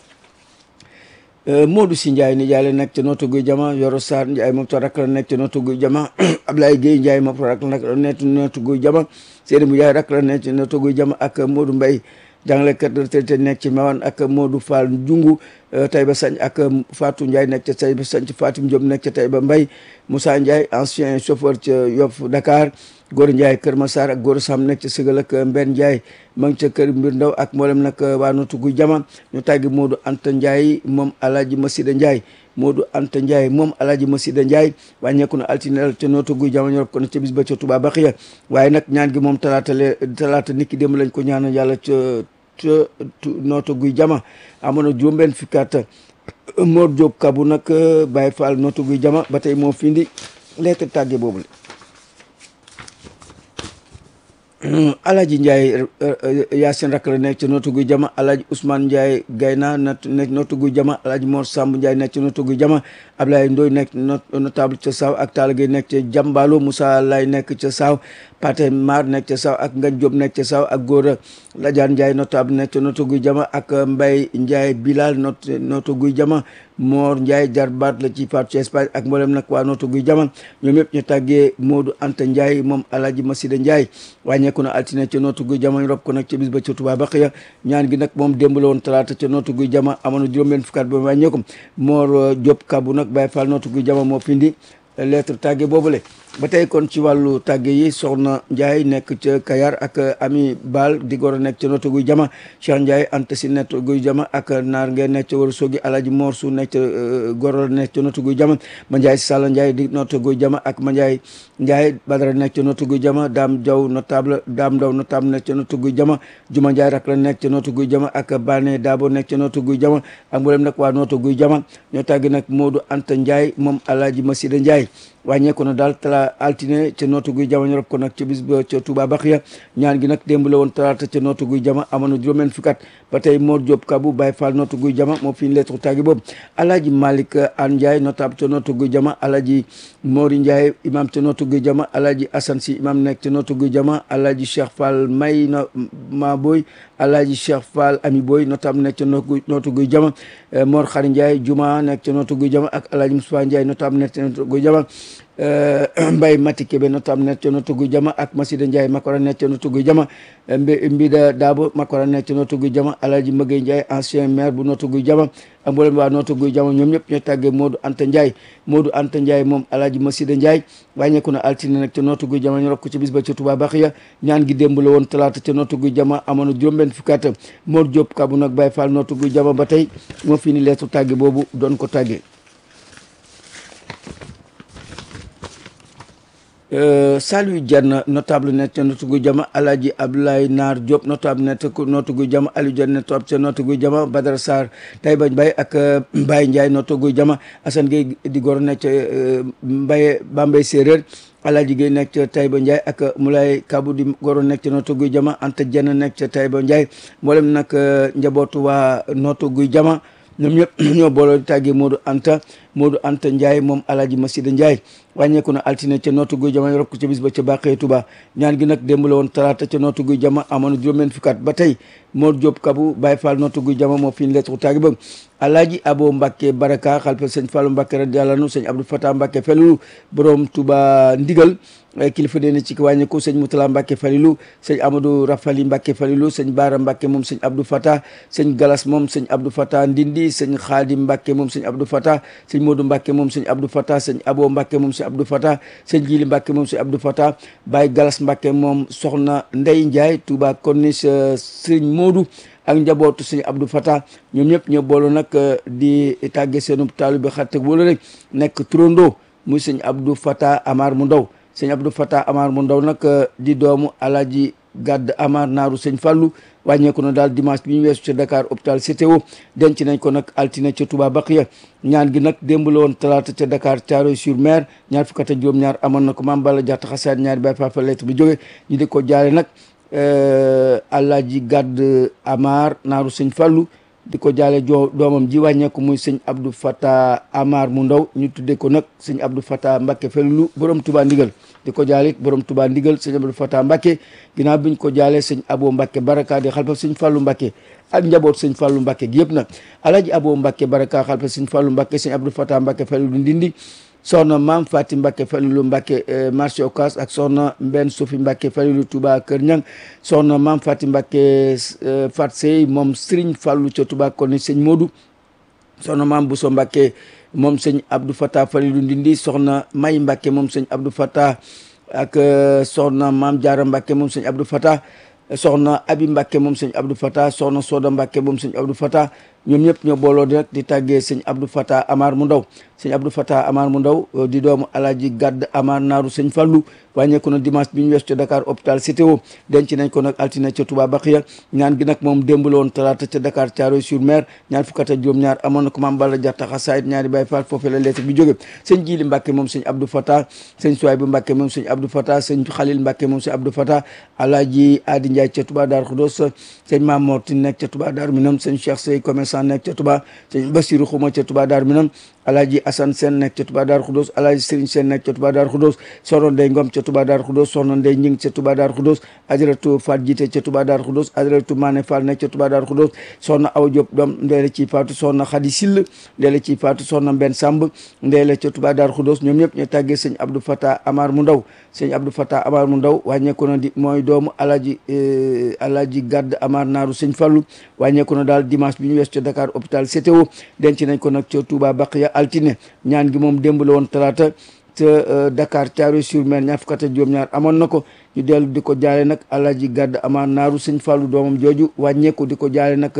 Modou Si Ndiaye ni jaay la nekk ca Notto Gouye Diama Yoro Sarr Ndiaye moom ta rak la nekk ca Notto Gouye Diama Ablaye Gueye Ndiaye moom ta rak la nekk ca Notto Gouye Diama Seydou Ndiaye rak la nekk ca Notto Gouye Diama ak Modou Mbaye jàngalekat retraité nekk ci Mawane ak Modou Fall Njungu Taïba Sañ ak Fatou Ndiaye nekk ca Taïba Sañ Fatim Diop nekk ca Taïba Mbaye Moussa Ndiaye ancien chauffeur ca Yoff Dakar Góor Ndiaye Kër Massar ak Góor Sam nekk ca Ségal ak Mbenn Ndiaye ma ngi ca kër Mbir Ndaw ak mboolem nag waa Notto Gouye Diama ñu tàggi Modou Anta Ndiaye moom Alaaji Masida Ndiaye Modou Anta Ndiaye moom Alaaji Masida Ndiaye wàññeeku na altine ca Notto Gouye Diama ñu rob ko na ca bis ba ca Touba Baxiya waaye nag ñaan gi moom talaata le talaata niki démb lañ ko ñaanal yàlla ca ca Notto Gouye Diama amoon na juróom-benn fukkaat Mor Diop Kabou nag Baye Fall Notto Gouye Diama ba tey moo fi indi lettre tàgge boobu la Alaaji Ndiaye Yacine rak la nekk ca Notto Gouye Diama Alaaji Ousmane Ndiaye Gayna nekk Notto Gouye Diama Alaaji Mor Samb Ndiaye nekk ca Notto Gouye Diama Ablaye Ndoye nekk notable ca Saaw ak Talla Gueye nekk ca Jambalo Moussa Lay nekk ca Saaw Paté Mar nekk ca Saaw ak Ngagne Diop nekk ca Saaw ak Gora Ladiane Ndiaye notable nekk ca Notto Gouye Diama ak Mbaye Ndiaye Bilal not Notto Gouye Diama Mor Ndiaye jarbaat la ci faatu ci Espagne ak mboolem nag waa Notto Gouye Diama ñoom yëpp ñu tàggee Modou Anta Ndiaye moom Alaaji Masida Ndiaye wàññeeku na altine ca Notto Gouye Diama ñu rob ko nag ca bis ba ca Touba Baxiya ñaan gi nag moom démb la woon talaata ca Notto Gouye Diama amoon na juróom-benn fukkaat ba wàññeeku Mor Diop Kabou nag Baye Fall Notto Gouye Diama moo pindi lettre tàgge boobule ba tey kon ci wàllu tàgge yi soxna Ndiaye nekk ca Kayar ak Ami Bal di goro nekk ca Notto Gouye Diama Cheikh Ndiaye Anta Si Notto Gouye Diama ak naar ngeen nekk ca Ourossogui Alaaji Mor Su nekk ca goro nekk ca Notto Gouye Diama ma Ndiaye Sall Ndiaye di Notto Gouye Diama ak ma Ndiaye Ndiaye Badara nekk ca Notto Gouye Diama Dame Diaw notable Dame Diaw notable nekk ca Notto Gouye Diama Juma Ndiaye rak la nekk ca Notto Gouye Diama ak Bane Dabo nekk ca Notto Gouye Diama ak mboolem nag waa Notto Gouye Diama ñoo tàgg nag Modou Anta Ndiaye moom Alaaji Masida Ndiaye wàññeeku na daal tala altine ca Notto Gouye Diama ñu rob ko nag ca bis ba ca Touba Baxiya ñaan gi nag démb la woon talaata ca Notto Gouye Diama amoon na juróom-benn fukki at ba tey Mor Diop Kabou Baye Fall Notto Gouye Diama moo fi lettre tàggi boobu Alaaji Malick An Ndiaye notable ca Notto Gouye Diama Alaaji Mori Ndiaye imam ca Notto Gouye Diama Alaaji Assane Si imam nekk ca Notto Gouye Diama Alaaji Cheikh Fall May na ma boy Alaaji Cheikh Fall Ami Boy notable nekk ca Notto Gouye Diama Mor Khary Ndiaye Juma nekk ca Notto Gouye Diama ak Alaaji Moussa Ndiaye notable nekk ca Notto Gouye Diama Mbaye Mati Kébé notable nekk ca Notto Gouye Diama ak Masida Ndiaye Makora nekk ca Notto Gouye Diama Mbida Dabo Makora nekk ca Notto Gouye Diama Alaaji Mëgey Ndiaye ancien maire bu Notto Gouye Diama ak mboolem waa Notto Gouye Diama ñoom ñëpp ñoo tàggee Modou Anta Ndiaye Modou Anta Ndiaye moom Alaaji Masida Ndiaye wàññeeku na altine nag ca Notto Gouye Diama ñu rob ko ci bis ba ca Touba Baxiya ñaan gi démb la woon talaata ca Notto Gouye Diama amoon na juróom-benn fukki at Mor Diop Kabou nag Baye Fall Notto Gouye Diama ba tey moo fi ni leetu tàgge boobu doon ko tàggee Saliou Diane notable nekk ca Notto Gouye Diama Alaaji Abdoulaye Naar Diop notable nekk ca Notto Gouye Diama Aliou Diane notable ca Notto Gouye Diama Badara Sarr Taïba Mbaye ak Mbaye Ndiaye Notto Gouye Diama Assane Gueye di goro nekk ca Mbaye Bambey Séeréer Alaaji Gueye nekk ca Taïba Ndiaye ak Moulay Kabou di goro nekk ca Notto Gouye Diama Anta Dieng nekk ca Taïba Ndiaye mboolem nag njabootu waa Notto Gouye Diama ñoom ñëpp ñoo booloo di tàggee Modou Anta Modou Anta Ndiaye moom Alaaji Masida Ndiaye wàññeeku na altine ca Notto Gouye Diama rob ko ca bis ba ca Bàqee Touba ñaan gi nag démb la woon talaata ca Notto Gouye Diama amoon na juróom-benn fukki at ba tey Mor Diop Kabou Baye Fall Notto Gouye Diama moo fi ñu lettre tàggi ba Alaaji Abo Mbacke Baraka xalifa sëñ Fallou Mbacke radiyallahu anhu sëñ Abdou Fatah Mbacke Falilu borom Touba Ndigal kilifa dee na ci wàññeeku sëñ Moutala Mbacke Falilu sëñ Amadou Rafali Mbacke Falilu sëñ Baara Mbacke moom sëñ Abdou Fatah sëñ Galas moom sëñ Abdou Fatah Ndindi sëñ Khadim Mbacke moom sëñ Abdou Fatah sëñ Modou Mbacke moom sëñ Abdou Fatah sëñ Abo Mbacke moom sëñ Abdou Fatah sëñ Jili Mbacke moom sëñ Abdou Fatah Baye Galas Mbacke moom soxna Ndey Ndiaye Touba Corniche sëñ Modou ak njabootu sëñ Abdou Fatah ñoom ñëpp ñoo booloo nag di tàgge seenu taalibe xarit wala rek nekk turandoo muy sëñ Abdou Fatah Amar mu ndaw sëñ Abdou Fatah Amar mu ndaw nag di doomu Alaaji Gadd Amar naaru sëñ Fallou wàññeeku na daal dimanche bi ñu weesu ca Dakar hôpital C T O denc nañ ko nag altine ca Touba Baxiya ñaan gi nag démb la woon talaata ca Dakar Thiaroye sur Mer ñaar fukk ak juróom-ñaar amoon na ko maam Balla Diatta xasaat ñaari Baye Fall fa lettre bi jóge ñu di ko jaale nag Alaaji Gadd Amar naaru sëñ Fallou di ko jaale joo doomam ji wàññeeku muy sëñ Abdou Fatah Amar mu ndaw ñu tuddee ko nag sëñ Abdou Fatah Mbacke Falilu borom Touba Ndigal di ko jaale borom Touba Ndigal sëñ Abdou Fatah Mbacke ginnaaw bi ñu ko jaalee sëñ Abo Mbacke Baraka di xalifa sëñ Fallou Mbacke ak njaboot sëñ Fallou Mbacke gi yëpp nag Alaaji Abo Mbacke Baraka xalifa sëñ Fallou Mbacke sëñ Abdou Fatah Mbacke Falilu Ndindi soxna maam Fatim Mbacke Falilu Mbacke marché Ocass ak soxna Mbenn Sofi Mbacke Falilu Touba Kër Ñang soxna maam Fatim Mbacke Fat Sey moom Serigne Fallou ca Touba Koni sëñ Modou soxna maam Bousso Mbacke moom sëñ Abdou Fatah Falilu Ndindi soxna May Mbacke moom sëñ Abdou Fatah ak soxna maam Diarra Mbacke moom sëñ Abdou Fatah soxna Abi Mbacke moom sëñ Abdou Fatah soxna Soda Mbacke moom sëñ Abdou Fatah ñoom ñëpp ñoo booloo di rek di tàggee sëñ Abdou Fatah Amar mu ndaw sëñ Abdou Fatah Amar mu ndaw di doomu Alaaji Gadd Amar naaru sëñ Fallou wàññeeku na dimanche bi ñu weesu ca Dakar hôpital C T O denc nañ ko nag altine ca Touba Baxiya ñaan gi nag moom démb la woon talaata ca Dakar Thiaroye sur Mer ñaar fukk ak juróom-ñaar amoon na ko maam Balla Diatta xasaayit ñaari Baye Fall foofee la lettre bi jóge sëñ Jili Mbacke moom sëñ Abdou Fatah sëñ Souaybou Mbacke moom sëñ Abdou Fatah sëñ Khalil Mbacke moom sëñ Abdou Fatah Alaaji Adi Ndiaye ca Touba Darou Khoudoss sëñ Mame Mortine nekk ca Touba Darou Minam sëñ Cheikh Sey commerçant nekk ca Touba sëñ Bassirou Xuma ca Touba Darou Minam Alaaji Assane Sène nekk ca Touba Darou Khoudoss Alaaji Serigne Sène nekk ca Touba Darou Khoudoss soxna Ndey Ngom ca Touba Darou Khoudoss soxna Ndey Ñing ca Touba Darou Khoudoss Ajaratu Fat Jité ca Touba Darou Khoudoss Ajaratu Mané Fall nekk ca Touba Darou Khoudoss soxna Awa Diop doom ndeela ciy faatu soxna Khady Sill ndeela ciy faatu soxna Mbenn Samb ndeela ca Touba Darou Khoudoss ñoom ñëpp ñu tàggee sëñ Abdou Fatah Amar mu ndaw sëñ Abdou Fatah Amar mu ndaw wàññeeku na di mooy doomu Alaaji Alaaji Gadd Amar naaru sëñ Fallou wàññeeku na daal dimanche bi ñu wees ca Dakar hôpital C T O denc nañ ko nag ca Touba Baxiya altine ñaan gi moom démb la woon talaata ca Dakar Thiaroye-sur-Mer ñaar fukk ak juróom-ñaar amoon na ko ñu dellu di ko jaale nag Alaaji Gàdd Ama Naaru sëñ Fallou doomam jooju wàññeeku di ko jaale nag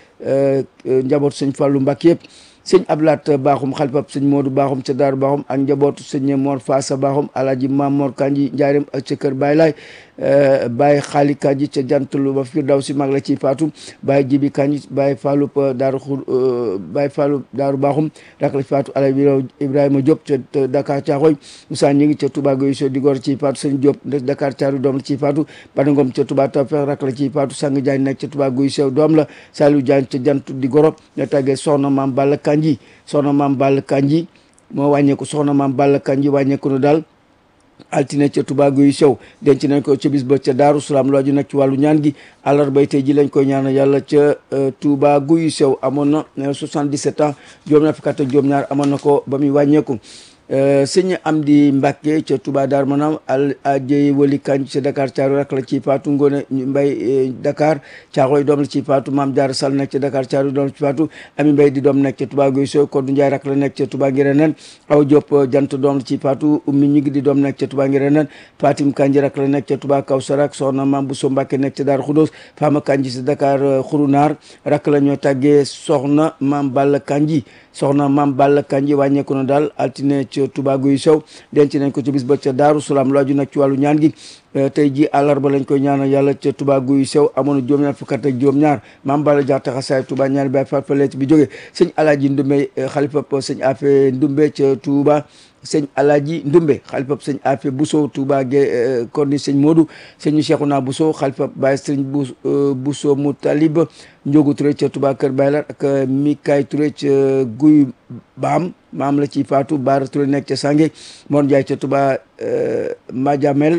njaboot sëñ Fallou Mbàkke yëpp sëñ Ablaat Baaxum xalifab sëñ Moodu Baaxum ca Daaru Baaxum ak njabootu sëñ Mor Faasa Baaxum Alaaji Maam Mor Kanji Njaareem ak ca kër Baay Laay Baay Xaali Kanji ca Jantalu ba Firdawsi mag la ciy faatu Baay Jibi Kanji Baay Fallu Daaru Xur Baay Fallu Daaru Baaxum rak la ci faatu Alaaji Ibrahima Diop ca Dakar Caaxooy Moussa ñi ngi ca Touba Goy so di gor ciy faatu sëñ Diop Dakar Caaru doom la ciy faatu Banangom ca Touba Tawfeex rak la ciy faatu Sang Jaañ nekk ca Touba Goy sew doom la Saliou Jaañ ca Jantu di goro ñoo tàggee soxna Maam Balla Kanji soxna Maam Balla Kanji moo wàññeeku soxna Maam Balla Kanji wàññeeku na daal altine ca Touba Guy sew denc nañ ko ca bis ba ca Daaru Salaam lu aju nag ci wàllu ñaan gi àllarbay tey ji lañ koy ñaanal yàlla ca Touba Guy sew amoon na soixante-dix-sept ans juróom-ñaar fukk ak juróom-ñaar amoon na ko ba muy wàññeeku sëñ Amdi Mbàkke ca Touba Dar Manam al ajey wali Kanji ca Dakar Caaroy rak la ci faatu Ngoone Mbay Dakar Caaroy doom la ci faatu Maam Jaara Sall nekk ca Dakar Caaroy doom la ci faatu Ami Mbay di doom nekk ca Touba Guy sew Koddu Njaay rak la nekk ca Touba Ngiréneen Aw Diop jant doom la ci faatu Ummi ñi di doom nekk ca Touba Ngiréneen Fatim Kanji rak la nekk ca Touba Kawsara soxna Maam Bousso Mbàkke nekk ca Daaru Xudoos Fama Kanji ca Dakar Xurunaar rak la ñoo tàggee soxna Maam Balla Kanji soxna Maam Balla Kanji wàññeeku na daal altine ca Touba Guy sew denc nañ ko ci bis ba ca Daaru Salaam lu aju nag ci wàllu ñaan gi tey ji àllarba lañ koy ñaanal yàlla ca Touba Guy sew amoon na juróom-ñaar fukk ak juróom-ñaar Maam Balla Jaxate xasaay Touba ñaari baay fa leet bi jógee sëñ Alaaji Ndumbe xalifa sëñ Afe Ndumbe ca Touba sëñ Alaaji Ndumbe xalifa sëñ Afe Bousso Touba ge korni sëñ Modou sëñ Cheikhouna Bousso xalifa baay sëñ Bousso Moutalib Njogu Touré ca Touba Kër Baylar ak Mikaay Touré ca Guy Baam maam la ci faatu Baara Touré nekk ca Sange Mor Ndiaye ca Touba Madiamel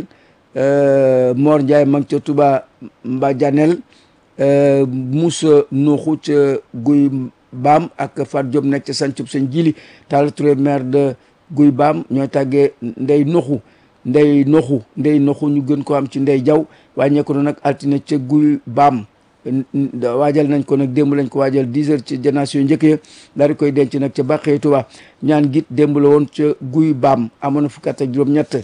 Mor Ndiaye ma ngi ca Touba Mbadianel Moussa Nuuxu ca Guy Baam ak Fat Diop nekk ca Sancub sëñ Jili Talla Touré maire de Guy Baam ñooy tàggee Ndey Nuuxu Ndey Nuuxu Ndey Nuuxu ñu gën ko am ci Ndey Jaw wàññeeku na nag altine ca Guy Baam waajal nañ ko nag démb lañ ko waajal dix heures ci génération njëkk ya daal di koy denc nag ca Bàqee Touba ñaan git démb la woon ca Guy Baam amoon na fukk ak juróom-ñett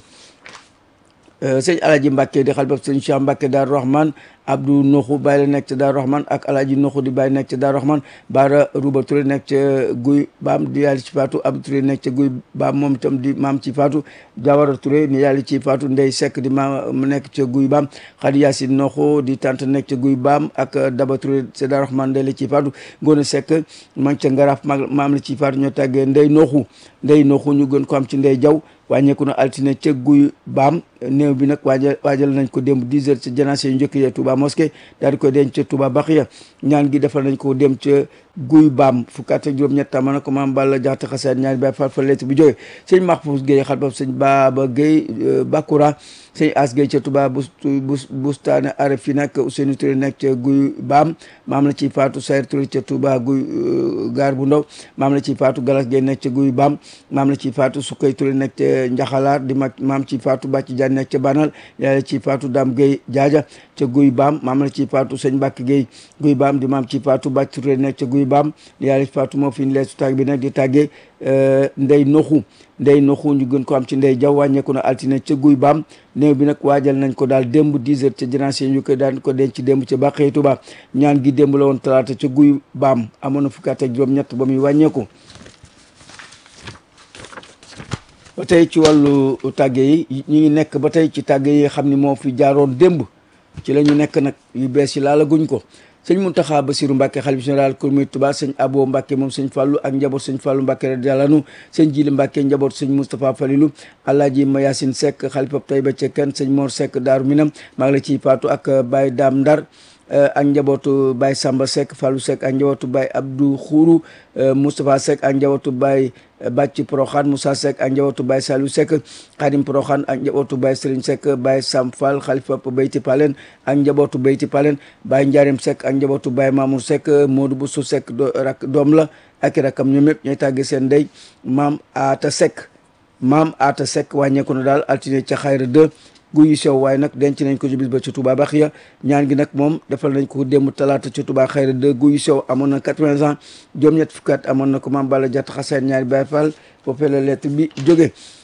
sëñ Alaaji Mbàkke di xalifa sëñ Cheikh Mbàkke Daaru Rahman Abdou Noxu bàyyi la nekk ca Daaru Rahman ak Alaaji Noxu di bàyyi nekk ca Daaru Rahman Baara Ruba Touré nekk ca Guy Baam di yàlla ci faatu Abdou Touré nekk ca Guy Baam moom itam di maam ci faatu Jawara Touré ni yàlla ci faatu Ndey Seck di maam mu nekk ca Guy Baam Xadi Yaasin Noxu di tante nekk ca Guy Baam ak Daba Touré ca Daaru Rahman Ndey la ci faatu Ngoone Seck ma ngi ca Ngaraaf maam la ci faatu ñoo tàggee Ndey Noxu Ndey Noxu ñu gën ko am ci Ndey Jaw wàññeeku na altine ca Guy Baam néew bi nag waajal waajal nañ ko démb dix heures ca janaase yu njëkk ya Touba mosquée daal di koy denc ca Touba Baxiya ñaan gi defal nañ ko dem ca Guy Baam fukk ak juróom-ñett ma ne ko Maam Balla Jaxate xasaayid ñaari baay fa fa leet bi jógee sëñ Mahfouz Gueye xalbab sëñ Baba Gueye Bakura sëñ As Gueye ca Touba bu bustaane Arafi nag Ousseynou Touré nekk ca Guy Baam maam la ciy faatu Sayr Touré ca Touba Guy gaar bu ndaw maam la ciy faatu Galas Gueye nekk ca Guy Baam maam la ciy faatu Sukkay Touré nekk ca Njaxalaar di mag maam ci faatu Bàcci Jaan nekk ca Banal yàlla ci faatu Dame Gueye Jaaja ca Guy Baam maam la ci faatu sëñ Mbàkke Gueye Guy Baam di maam ci faatu Bàcci Touré nekk ca Guy Baam yàlla ci faatu moo fi leesu tàgg bi nag di tàggee Ndey Noxu Ndey Noxu ñu gën ko am ci Ndey Jaw wàññeeku na altine ca Guy Baam néew bi nag waajal nañ ko daal démb dix heures ca janaase ñu koy daan ko denc démb ca Bàqee Touba ñaan gi démb la woon talaata ca Guy Baam amoon na fukki at ak juróom-ñett ba muy wàññeeku. ba tey ci wàllu tàgge yi ñu ngi nekk ba tey ci tàgge yi xam ni moo fi jaaroon démb ci la ñu nekk nag yu bees yi laala guñ ko sëñ Muntaxa Basiru Mbàkke xalifa général Kouroumé Touba sëñ Abo Mbàkke moom sëñ Fàllu ak njaboot sëñ Fàllu Mbàkke radiyallaahu anhu sëñ Jili Mbàkke njaboot sëñ Moustapha Falilu Alaaji Mayasin Seck xalifa Tayba Cekkeen sëñ Mor Seck Daaru Minam maa ngi la ciy faatu ak Baye Daam Ndar ak njabootu Baye Samba Seck Fallou Seck ak njabootu Baye Abdou Khourou Moustapha Seck ak njabootu Baye Bàcc Proxaan Moussa Seck ak njabootu Baye Saliou Seck Xadim Proxaan ak njabootu Baye Serigne Seck Baye Sam Fall xalifa Bayti Palen ak njabootu Bayti Palen Baye Ndiarème Seck ak njabootu Baye Mamour Seck Modou Bousso Seck rak doom la ak rakam ñoom ñëpp ñooy tàgge seen ndey maam Aata Seck maam Aata Seck wàññeeku na daal altine ca Xayra deux Guy sew waaye nag denc nañ ko ci bis ba ca Touba Baxiya ñaan gi nag moom defal nañ ko démb talaata ca Touba Xayra deux Guy sew amoon na quatre-vingts ans juróom-ñett fukki at amoon na ko Maam Balla Jaxate xasaayid ñaari Baay Faal foofee la lettre bi jóge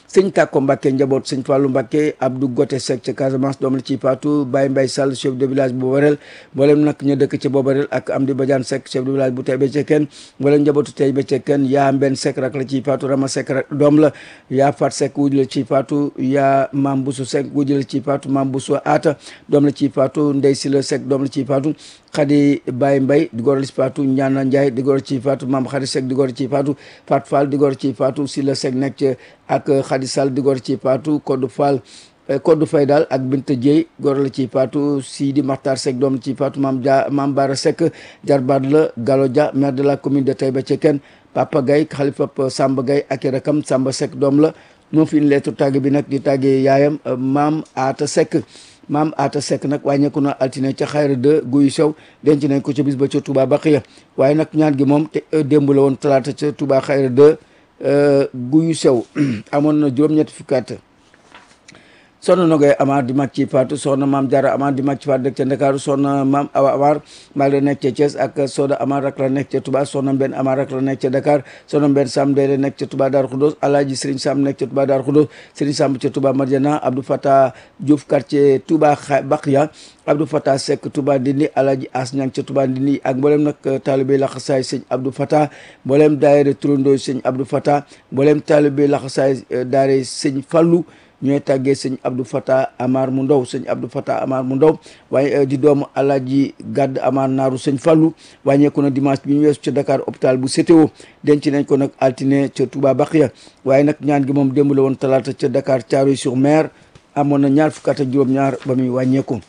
sëñ Tako Mbacke njaboot sëñ Fallou Mbacke Abdou Gote Seck ca Casamance doom la ciy faatu Baye Mbaye Sall chef de village bu Bobarel mboolem nag ñu dëkk ca Bobarel ak Amdi Badiane Seck chef de village bu Taïba Cekkeen mboolem njabootu Taïba Cekkeen yaa Mbenn Seck rak la ciy faatu Rama Seck rak doom la yaa Fat Seck wuj la ciy faatu yaa Mam Bousso Seck wuj la ciy faatu Mam Bousso Aata doom la ciy faatu Ndey Sila Seck doom la ciy faatu Khady Baye Mbaye di góor la ciy faatu Ñaana Ndiaye di góor la ciy faatu Mam Khady Seck di góor la ciy faatu Fat Fall di góor la ciy faatu Sila Seck nekk ca ak Khady Sall di góor la ciy faatu Kodou Fall Kodou Faye daal ak Binta Dieye góor la ciy faatu Sidi Makhtar Seck doom la ciy faatu Mam Dia Mam Bara Seck jarbaat la Gallo Dia maire de la commune de Taïba Cekkeen Papa Gaye xalifa Samba Gaye ak rakam Samba Seck doom la moo fi lettre tàgg bi nag di tàggee yaayam Maam Aata Seck Maam Aata Seck nag wàññeeku na altine ca xayra de guyu sew denc nañ ko ca bis ba ca Touba Baqiya waaye nag ñaan gi moom te démb la woon talaata ca Touba xayra de guyu sew amoon na juróom-ñetti fukki at soxna Nogoy Amar di mag ci faatu soxna Maam Jaara Amar di mag ci faatu dëkk ca Ndakaaru soxna Maam Awa Amar mag la nekk ca Thiès ak Soda Amar rak la nekk ca Touba soxna Mbenn Amar rak la nekk ca Dakar soxna Mbenn Sam Ndeye la nekk ca Touba Darou Khoudoss Alaaji Serigne Sam nekk ca Touba Darou Khoudoss Serigne Sam ca Touba Marjana Abdou Fatah Diouf quartier Touba Baqiya Abdou Fatah Seck Touba Ndindi Alaaji As Ñang ca Touba Ndindi ak mboolem nag taalibe laxasaay sëñ Abdou Fatah mboolem daayira turandoo sëñ Abdou Fatah mboolem taalibe laxasaay daayira sëñ Fallou ñooy tàggee sëñ Abdou Fatah Amar mu ndaw sëñ Abdou Fatah Amar mu ndaw waaye di doomu Alaaji Gadd Amar naaru sëñ Fallou wàññeeku na dimanche bi ñu weesu ca Dakar hôpital bu C T O denc nañ ko nag altine ca Touba Baqiya waaye nag ñaan gi moom démb la woon talaata ca Dakar Thiaroye sur Mer amoon na ñaar fukk ak juróom-ñaar ba muy wàññeeku.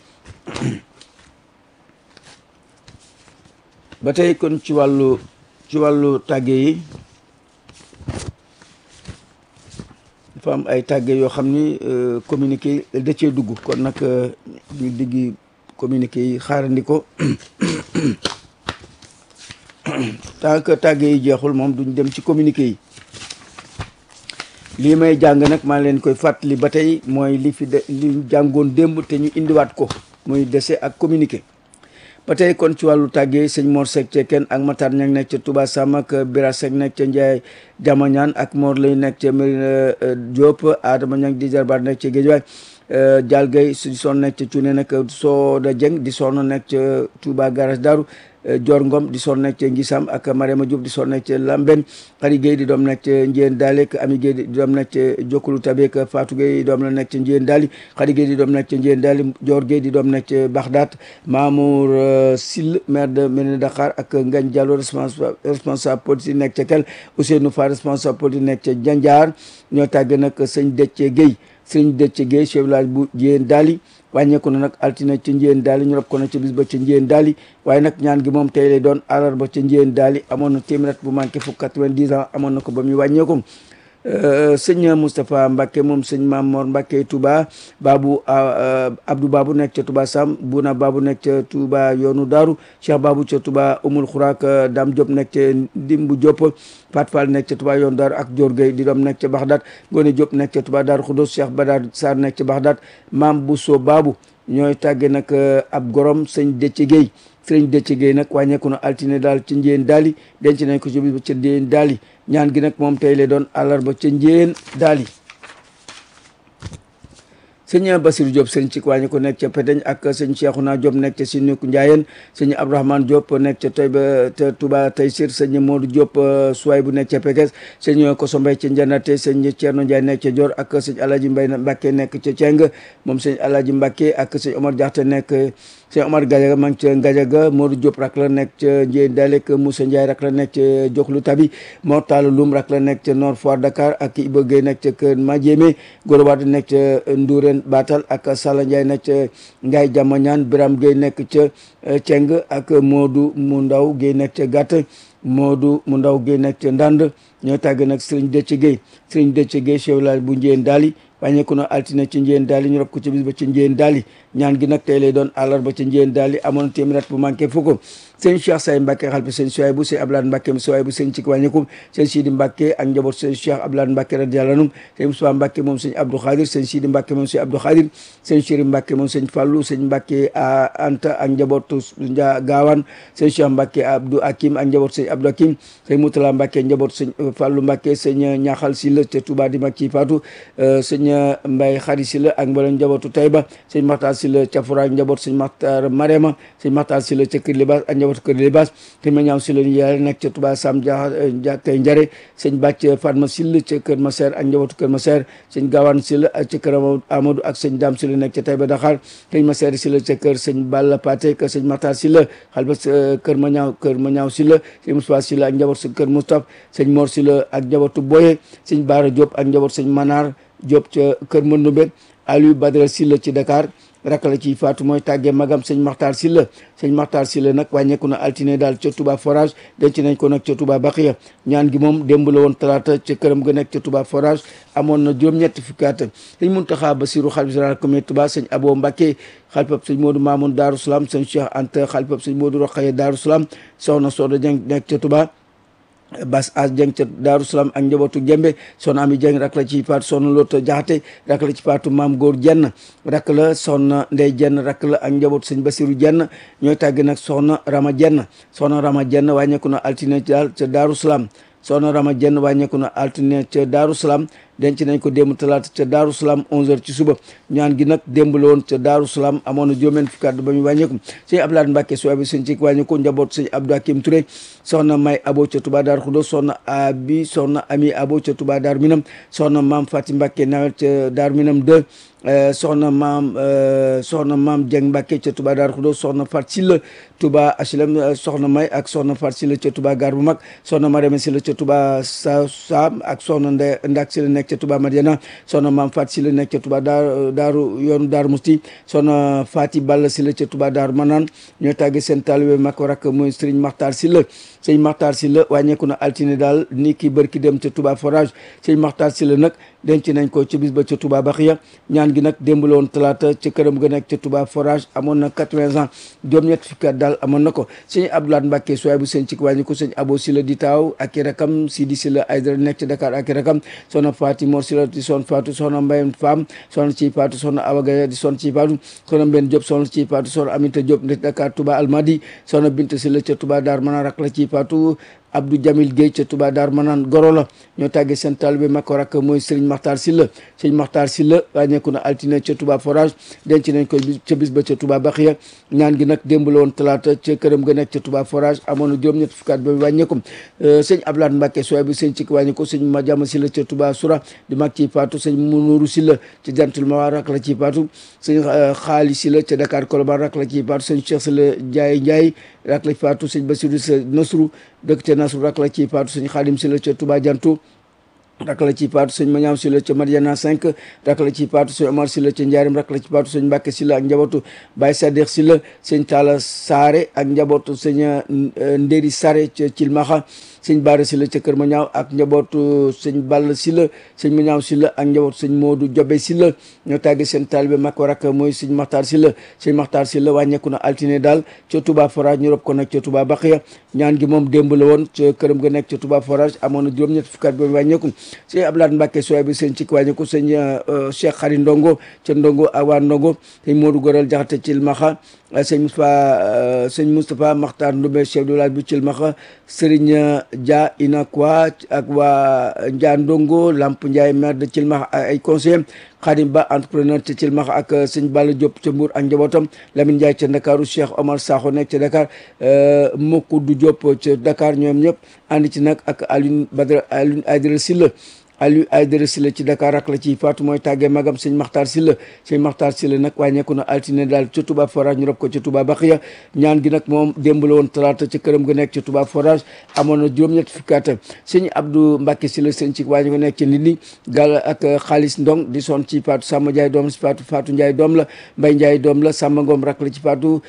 ba tey kon ci wàllu ci wàllu tàgge yi dafa am ay tàgge yoo xam ni communiqué da cee dugg kon nag ñu diggi communiqué yi xaarandi ko tant que tàgge yi jeexul moom duñ dem ci communiqué yi lii may jàng nag maa leen koy fàttali ba tey mooy li fi de li jàngoon démb te ñu indiwaat ko muy dese ak communiqué ba tey kon ci wàllu tàggee sëñ Mor Seck Cekkeen ak Matar Ñang nekk ca Touba Sam ak Bira Seck nekk ca Ndiaye Jamañaan ak Mor lay nekk ca Mérina Diop Adama Ñang di jarbaat nekk ca Géejawaay Dial Gueye di son nekk ca Cuune nag Sooda Dieng di son nekk ca Touba Garage Daaru Dior Ngom di son nekk ca Ngisam ak Mariama Diop di son nekk ca Lamben Xari Gueye di doom nekk ca Njiyeen Daali ak Ami Gueye di doom nekk ca Jokkulu Tabe ak Fatou Gueye doom la nekk ca Njiyeen Daali Xari Gueye di doom nekk ca Njiyeen Daali Dior Gueye di doom nekk ca Baxdaat Mamour Sill maire de Mérina Dakhar ak Ngagne Diallo responsable responsable politique nekk ca Kel Ousseynou Fall responsable politique nekk ca Janjaar ñoo tàgg nag sëñ Déthié Gueye sëñ Déthié Gueye chef village bu Njiyeen Daali wàññeeku na nag altine ca Njiyeen Daali ñu rob ko na ca bis ba ca Njiyeen Daali waaye nag ñaan gi moom tey lay doon àllarba ca Njiyeen Daali amoon na téeméer bu manqué fukk quatre-vingt-dix ans amoon na ko ba muy wàññeeku sëñ Moustapha Mbacke moom sëñ Mamor Mbacke Touba Babou Abdou Babou nekk ca Touba Sam Bouna Babou nekk ca Touba yoonu Daaru Cheikh Babou ca Touba Umul Xurak Dame Diop nekk ca Ndimbu Diop Fat Fall nekk ca Touba yoonu Daaru ak Dior Gueye di doom nekk ca Baxdaat Ngone Diop nekk ca Touba Daaru Khoudoss Cheikh Badar Sarr nekk ca Baxdaat Mam Bousso Babou ñooy tàgge nag ab gorom sëñ Déthié Gueye sëñ Déthié Gueye nag wàññeeku na altine daal ci Njiyeen Daali denc nañ ko ci bis ba ca Njiyeen Daali ñaan gi nag moom tey lay doon àllarba ca Njiyeen Daali sëñ Basirou Diop sëñ ci wàññi ko nekk ca Peteñ ak sëñ Cheikhouna Diop nekk ca Sinuku Ndiayeen sëñ Abdourahmane Diop nekk ca Taïba ca Touba Taysir sëñ Modou Diop Suwaay bu nekk ca Pekes sëñ Koso Mbay ca Njanate sëñ Thierno Ndiaye nekk ca Dior ak sëñ Alaaji Mbay Mbàkke nekk ca Ceng moom sëñ Alaaji Mbàkke ak sëñ Omar Diakhate nekk sëñ Omar Gadiaga maa ngi ca Ngadiaga Modou Diop rak la nekk ca Njiyeen Daali ak Moussa Ndiaye rak la nekk ca Joxlu Tabi Mor Talla Loum rak la nekk ca Nord Foire Dakar ak Iba Gueye nekk ca Kër Madiémé Goro Wade nekk ca Ndourène Batal ak Sala Ndiaye nekk ca Ngaye Jamañaan Biram Gueye nekk ca Ceng ak Modou mu ndaw Gueye nekk ca Gàtt Modou mu ndaw Gueye nekk ca Ndand ñoo tàgg nag Serigne Déthié Gueye Serigne Déthié Gueye chef village bu Njiyeen Daali wàññeeku na altine ci Njiyeen Daali ñu rob ko ci bis ba ci Njiyeen Daali ñaan gi nag tey lay doon àllarba ci Njiyeen Daali amoon téeméer bu manqué fukk sëñ Cheikh Say Mbacke xalpa sëñ Souaïbou sëñ Abdoulaye Mbacke Souaïbou sëñ ci wàññeeku sëñ Sidi Mbacke ak njaboot sëñ Cheikh Abdoulaye Mbacke radiyallahu anhu sëñ Moussa Mbacke moom sëñ Abdou Khadir sëñ Sidi Mbacke moom sëñ Abdou Khadir sëñ Chéri Mbacke moom sëñ Fallou sëñ Mbacke Anta ak njabootu Gaawaan sëñ Cheikh Mbacke Abdou Hakim ak njaboot sëñ Abdou Hakim sëñ Moutala Mbacke njaboot sëñ Fallou Mbacke sëñ Ñaxal Sylla ca Touba di mag ci faatu sëñ Mbaye Xari Sylla ak mboolem njabootu Taïba sëñ Maxtaar Sylla ca Fura ak njaboot sëñ Maxtaar Marema sëñ Maxtaar Sylla ca Kër Libaas ak njabootu Kër Libaas sëñ ma ñaaw Sylla yaay nekk ca Touba Sam Dia tey Njare sëñ Bàcc Fatma Sylla ca Kër Maser ak njabootu Kër Maser sëñ Gawane Sylla ca Kër Amadou ak sëñ Dame Sylla nekk ca Taïba Dakar sëñ Maser Sylla ca kër sëñ Balla Paté kër sëñ Maxtaar Sylla xalba kër ma ñaaw kër ma ñaaw Sylla sëñ Moustapha Sylla ak njaboot sëñ kër Moustapha sëñ Mor Sylla ak njabootu Boye sëñ Baara Diop ak njaboot sëñ Manar Diop ca kër Mëndumbe Aliou Badara Sylla ci Dakar rakk la ci faatu mooy tàggee magam sëñ Maxtaar Sylla sëñ Maxtaar Sylla nag wàññeeku na altine daal ca Touba Forage denc nañ ko nag ca Touba Baxiya ñaan gi moom démb la woon talaata ca këram ga nekk ca Touba Forage amoon na juróom-ñetti fukki at sëñ Muntaxa Basiru xalifa général communauté Touba sëñ Abo Mbacke xalifab sëñ Modou Mamoun Daaru Salaam sëñ Cheikh Anta xalifab sëñ Modou Rokhaya Daaru Salaam soxna Soda Dieng nekk ca Touba Bas As Dieng ca Daaru Salaam ak njabootu Gembe soxna Ami Dieng rak la ci faatu soxna Loota Jaxate rak la ci faatu Maam Góor Jenn rak la soxna Ndey Jenn rak la ak njabootu sëñ Basiru Jenn ñooy tàgg nag soxna Rama Jenn soxna Rama Jenn wàññeeku na altine daal ca Daaru Salaam soxna Rama Jenn wàññeeku na altine ca Daaru Salaam denc nañ ko démb talaata ca Daaru Salaam onze heures ci suba ñaan gi nag démb la woon ca Daaru Salaam amoon na juróom-benn fukki at ba ñu wàññeeku sëñ Abdoulaye Mbacke soo abi sëñ ci wàññeeku njaboot sëñ Abdou Hakim Touré soxna May Abo ca Touba Daaru Xudo soxna Abi soxna Ami Abo ca Touba Daaru Minam soxna Maam Fati Mbacke nawet ca Daaru Minam deux soxna maam soxna maam Dieng Mbacke ca Touba Daaru Xudo soxna Fat Sylla Touba H L M soxna May ak soxna Fat Sylla ca Touba Gar bu mag soxna Mariama Sylla ca Touba sa Sam ak soxna Nde Ndak Sylla nekk ca Touba Madiana soxna maam Fat Sylla nekk ca Touba Daaru Daaru yoonu Daaru Musti soxna Fati Balla Sylla ca Touba Daaru Manaan ñoo tàgge seen taalibe mag rak mooy Serigne Makhtar Sylla sëñ Makhtar Sylla wàññeeku na altine daal ni ki bërki dem ca Touba Forage sëñ Makhtar Sylla nag denc nañ ko ca bis ba ca Touba Baxiya ñaan gi nag démb la woon talaata ca këram ga nekk ca Touba Forage amoon na quatre-vingts ans juróom-ñett fukki at daal amoon na ko sëñ Abdoulaye Mbacke sooy bu sëñ ci wàññi ko sëñ Abo Sylla di taaw ak i rakam Sidi Sylla Aydara nekk ca Dakar ak i rakam soxna Faati Mor Sylla di son faatu soxna Mbayam Fam soxna ciy faatu soxna Awa Gaye di son ciy faatu soxna Mbenn Diop soxna ciy faatu soxna Aminta Diop nekk Dakar Touba Almadi soxna Binta Sylla ca Touba Dar Mana rak la ciy faatu Abdou Jamil Gueye ca Touba Dar Manaan Goro la ñoo tàggee seen taalibe mag ko rak mooy Serigne Makhtar Sylla Serigne Makhtar Sylla wàññeeku na altine ca Touba Forage denc nañ ko ca bis ba ca Touba Baxiya ñaan gi nag démb la woon talaata ca këram ga nekk ca Touba Forage amoon na juróom-ñett fukki at ba wàññeeku sëñ Abdoulaye Mbacke sooy bi sëñ ci wàññeeku sëñ Madiama Sylla ca Touba Soura di mag ciy faatu sëñ Mounirou Sylla ca Jantul Mawa rak la ciy faatu sëñ Xaali Sylla ca Dakar Colobane rak la ciy faatu sëñ Cheikh Sylla Ndiaye Ndiaye rak la ciy faatu sëñ Bassirou Sylla Nasrou dëkk ca Nasrou rak la ciy faatu sëñ Xaadim Sylla ca Touba Jantu rak la ci paatu sëñ Mañaaw Sylla ca Mariana cinq rak la ci paatu sëñ Omar Sylla ca Njaarim rak la ci paatu sëñ Mbacke Sylla ak njabootu Baye Sadikh Sylla sëñ Talla Saare ak njabootu sëñ Ndéri Sare ca Cilmaxa sëñ Baara Sylla ca Kër Mañaaw ak njabootu sëñ Balla Sylla sëñ Mañaaw Sylla ak njabootu sëñ Modou Jobe Sylla ñoo tàgge seen taalibe mag ko rak mooy sëñ Makhtar Sylla sëñ Makhtar Sylla wàññeeku na altine daal ca Touba Forage ñu rob ko nag ca Touba Baxiya ñaan gi moom démb la woon ca këram ga nekk ca Touba Forage amoon na juróom-ñett fukki at ba wàññeeku sëñ Abdoulaye Mbacke sooy bi sëñ ci wàññeeku sëñ Cheikh Xari Ndongo ca Ndongo awa Ndongo sëñ Modou Goral Jaxate Cilmaxa sëñ Moustapha sëñ Moustapha Makhtar Ndoumbe chef de village bu Cilmaxa Serigne Dia Inakwa ak waa Ndia Ndongo Lamp Ndiaye maire de Cilmaxa ay conseillers Khadim Ba entrepreneur ca Cilmaxa ak sëñ Balla Diop ca Mbour ak njabootam Lamine Ndiaye ca Ndakaaru Cheikh Omar Sakho nekk ca Dakar Mokoudou Diop ca Dakar ñoom ñëpp ànd ci nag ak Alioune Badara Alioune Aydara Sylla Aliou Aydara Sylla ci Dakar rak la ciy faatu mooy tàggee magam sëñ Makhtar Sylla sëñ Makhtar Sylla nag wàññeeku na altine daal ca Touba Forage ñu rob ko ca Touba Baxiya ñaan gi nag moom démb la woon talaata ca këram ga nekk ca Touba Forage amoon na juróom-ñett fukki at sëñ Abdou Mbacke Sylla sëñ ci wàññi ko nekk ca Ndindi gal ak xaalis ndong di son ci faatu Samba Ndiaye doom la ci faatu Fatou Ndiaye doom la Mbaye Ndiaye doom la Samba Ngom rak la ci faatu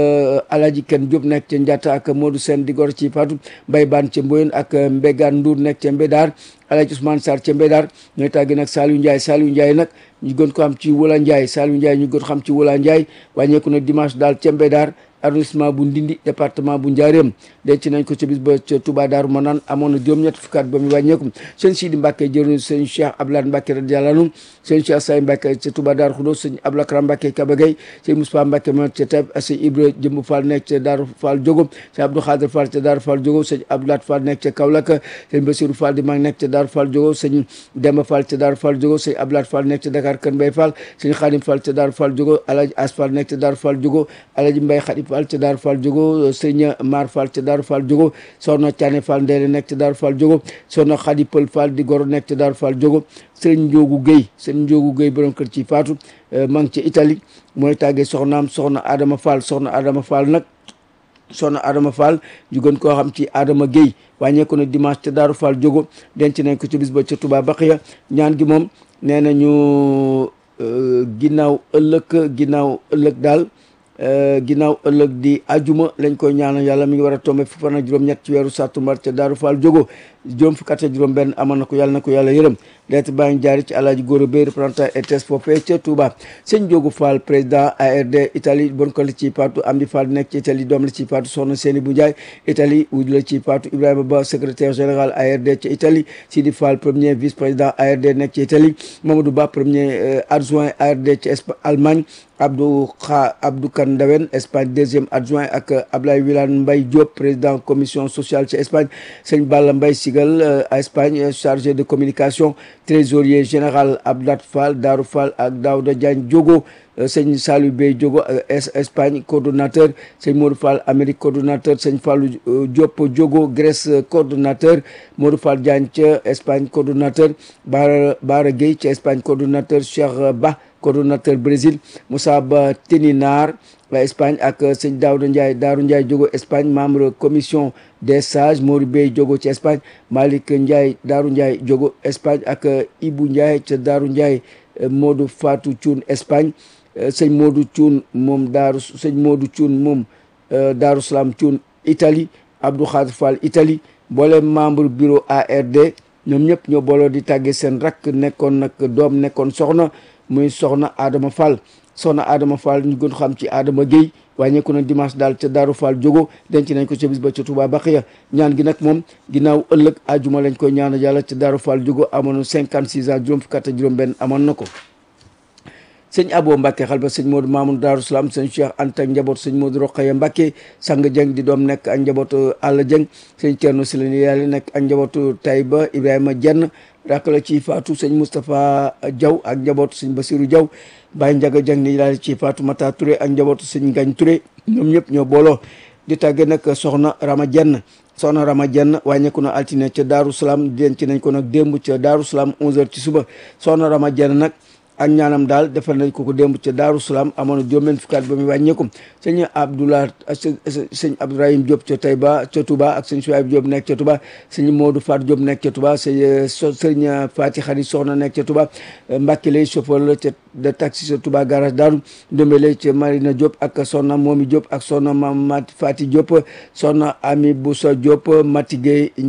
Alaji Ken Diop nekk ca Ndiatta ak Modou Sène di gor ci faatu Mbaye Bane ca Mboyen ak Mbégane Ndour nekk ca Mbédar Alaaji Ousmane Sarr ca Mbédar ñooy tàggi nag Saliou Ndiaye Saliou Ndiaye nag ñu gën ko xam ci Wula Ndiaye Saliou Ndiaye ñu gën xam ci Wula Ndiaye wàññeeku na dimanche daal ca Mbédar arrondissement bu Ndindi département bu Njaaréem denc nañ ko ca bis ba ca Touba Daaru Manaan amoon na juróom-ñett fukki at ba mu wàññeeku sëñ Sidi Mbacke jëruñ sëñ Cheikh Abdoulaye Mbacke radiyallahu anhu sëñ Cheikh Say Mbacke ca Touba Daaru Xudo sëñ Abdoulaye Mbacke Kabagay sëñ Moussa Mbacke ma ca Taïb sëñ Ibra Jëmb Fall nekk ca Daaru Fall Jogo sëñ Abdou Khadir Fall ca Daaru Fall Jogo sëñ Abdoulaye Fall nekk ca Kaolack sëñ Bassirou Fall di mag nekk ca Daaru Fall Jogo sëñ Demba Fall ca Daaru Fall Jogo sëñ Abdoulaye Fall nekk ca Dakar Kër Mbay Fall sëñ Khadim Fall ca Daaru Fall Jogo Alaji As Fall nekk ca Daaru Fall Jogo Alaji Mbay Khadim Fall ca Daaru Fall Jogo sëñ Mar Fall ca Daaru Fall Jogo soxna Thiané Fall Ndeele nekk ca Daaru Fall Jogo soxna Khadi Pël Fall di goro nekk ca Daaru Fall Jogo sëñ Njoogu Guèye sëñ Njoogu Guèye borom kër ci faatu maa ngi ca Italie mooy tàggee soxnaam soxna Adama Fall soxna Adama Fall nag soxna Adama Fall ñu gën koo xam ci Adama Guèye wàññeeku na dimanche ca Daaru Fall Jogo denc nañ ko ci bis ba ca Touba Baxiya ñaan gi moom nee nañu ginnaaw ëllëg ginnaaw ëllëg daal ginnaaw ëllëg di ajuma lañ koy ñaanal yàlla mi ngi war a tombé fukk fan ak juróom-ñett ci weeru sàttumbar ca Daaru Fall Jogo juróom fukk ak juróom benn amoon na ko yàlla na ko yàlla yërëm lettre baa ngi jaari ci Alaaji Góora Bay représentant R T S foofee ca Touba sëñ Diogu Fall président A R D Italie bon ko la ci paatu Amdi Fall nekk ci Italie doom la ci paatu soxna Seeni bu Njaay Italie wuj la ci paatu Ibrahima Ba secrétaire général A R D ca Italie Sidi Fall premier vice président A R D nekk ci Italie Mamadou Ba premier adjoint A R D ci Allemagne Abdou Kha Abdou Kan Ndawen Espagne deuxième adjoint ak Ablaye Wilane Mbaye Diop président commission sociale ci Espagne sëñ Balla Mbaye Sigal à Espagne chargé de communication trésorier général Abdat Fall Darou Fall ak Daouda Diagne Diogo sëñ Salou Bey Diogo Espagne coordonnateur sëñ Modou Fall Amérique coordonnateur sëñ Fallou Diop Diogo Grèce coordonnateur Modou Fall Diagne ca Espagne coordonnateur Bara Bara Gueye ca Espagne coordonnateur Cheikh Ba coordonnateur Brésil Moussa Ba Teninar la Espagne ak sëñ Daouda Ndiaye Daaru Ndiaye Diogo Espagne membre commission des sages Mori Bey Diogo ci Espagne Malick Ndiaye Daaru Ndiaye Diogo Espagne ak Ibou Ndiaye ca Daaru Ndiaye Modou Fatou Thioune Espagne sëñ Modou Thioune moom Daaru sëñ Modou Thioune moom Daaru Salaam Thioune Italie Abdou Khadir Fall Italie boole membre bureau A R D ñoom ñëpp ñoo booloo di tàggee seen rakk nekkoon nag doom nekkoon soxna muy soxna Adama Fall soxna Adama Fall ñu gën xam ci Adama Guèye wàññeeku na dimanche daal ca Daaru Fall Jogo denc nañ ko ca bis ba ca Touba Baxiya ñaan gi nag moom ginnaaw ëllëg ajuma lañ koy ñaanal yàlla ca Daaru Fall Jogo amoon na cinquante six ans juróom fukk ak juróom benn amoon na ko sëñ Abo Mbacke xal ba sëñ Modou Mamoun Daaru Salaam sëñ Cheikh Anta njaboot sëñ Modou Rokhaya Mbacke sang Dieng di doom nekk ak njabootu Alla Dieng sëñ Thierno Silani yàlla nekk ak njabootu Taïba Ibrahima Dieng rak la ci faatu sëñ Moustapha Diaw ak njabootu sëñ Basirou Diaw Baye Ndiaga Dieng ni daal ci faatu Mata Touré ak njabootu sëñ Ngagne Touré ñoom ñëpp ñoo booloo di tàgge nag soxna Rama Dieng soxna Rama Dieng wàññeeku na altine ca Daaru Salaam denc nañ ko nag démb ca Daaru Salaam onze heures ci suba soxna Rama Dieng nag ak ñaanam daal defal nañ ko ko démb ca Daaru Salaam amoon na juróom benn fukki at ba muy wàññeeku sëñ Abdoulaye sëñ Abdourahim Diop ca Taïba ca Touba ak sëñ Souaib Diop nekk ca Touba sëñ Modou Fat Diop nekk ca Touba sëñ sëñ Fati Xari Soxna nekk ca Touba Mbacke lay chauffeur la ca de taxi ca Touba garage Daaru Ndombele ca Marina Diop ak soxna Momi Diop ak soxna Mati Fati Diop soxna Ami Boussa Diop Mati Gueye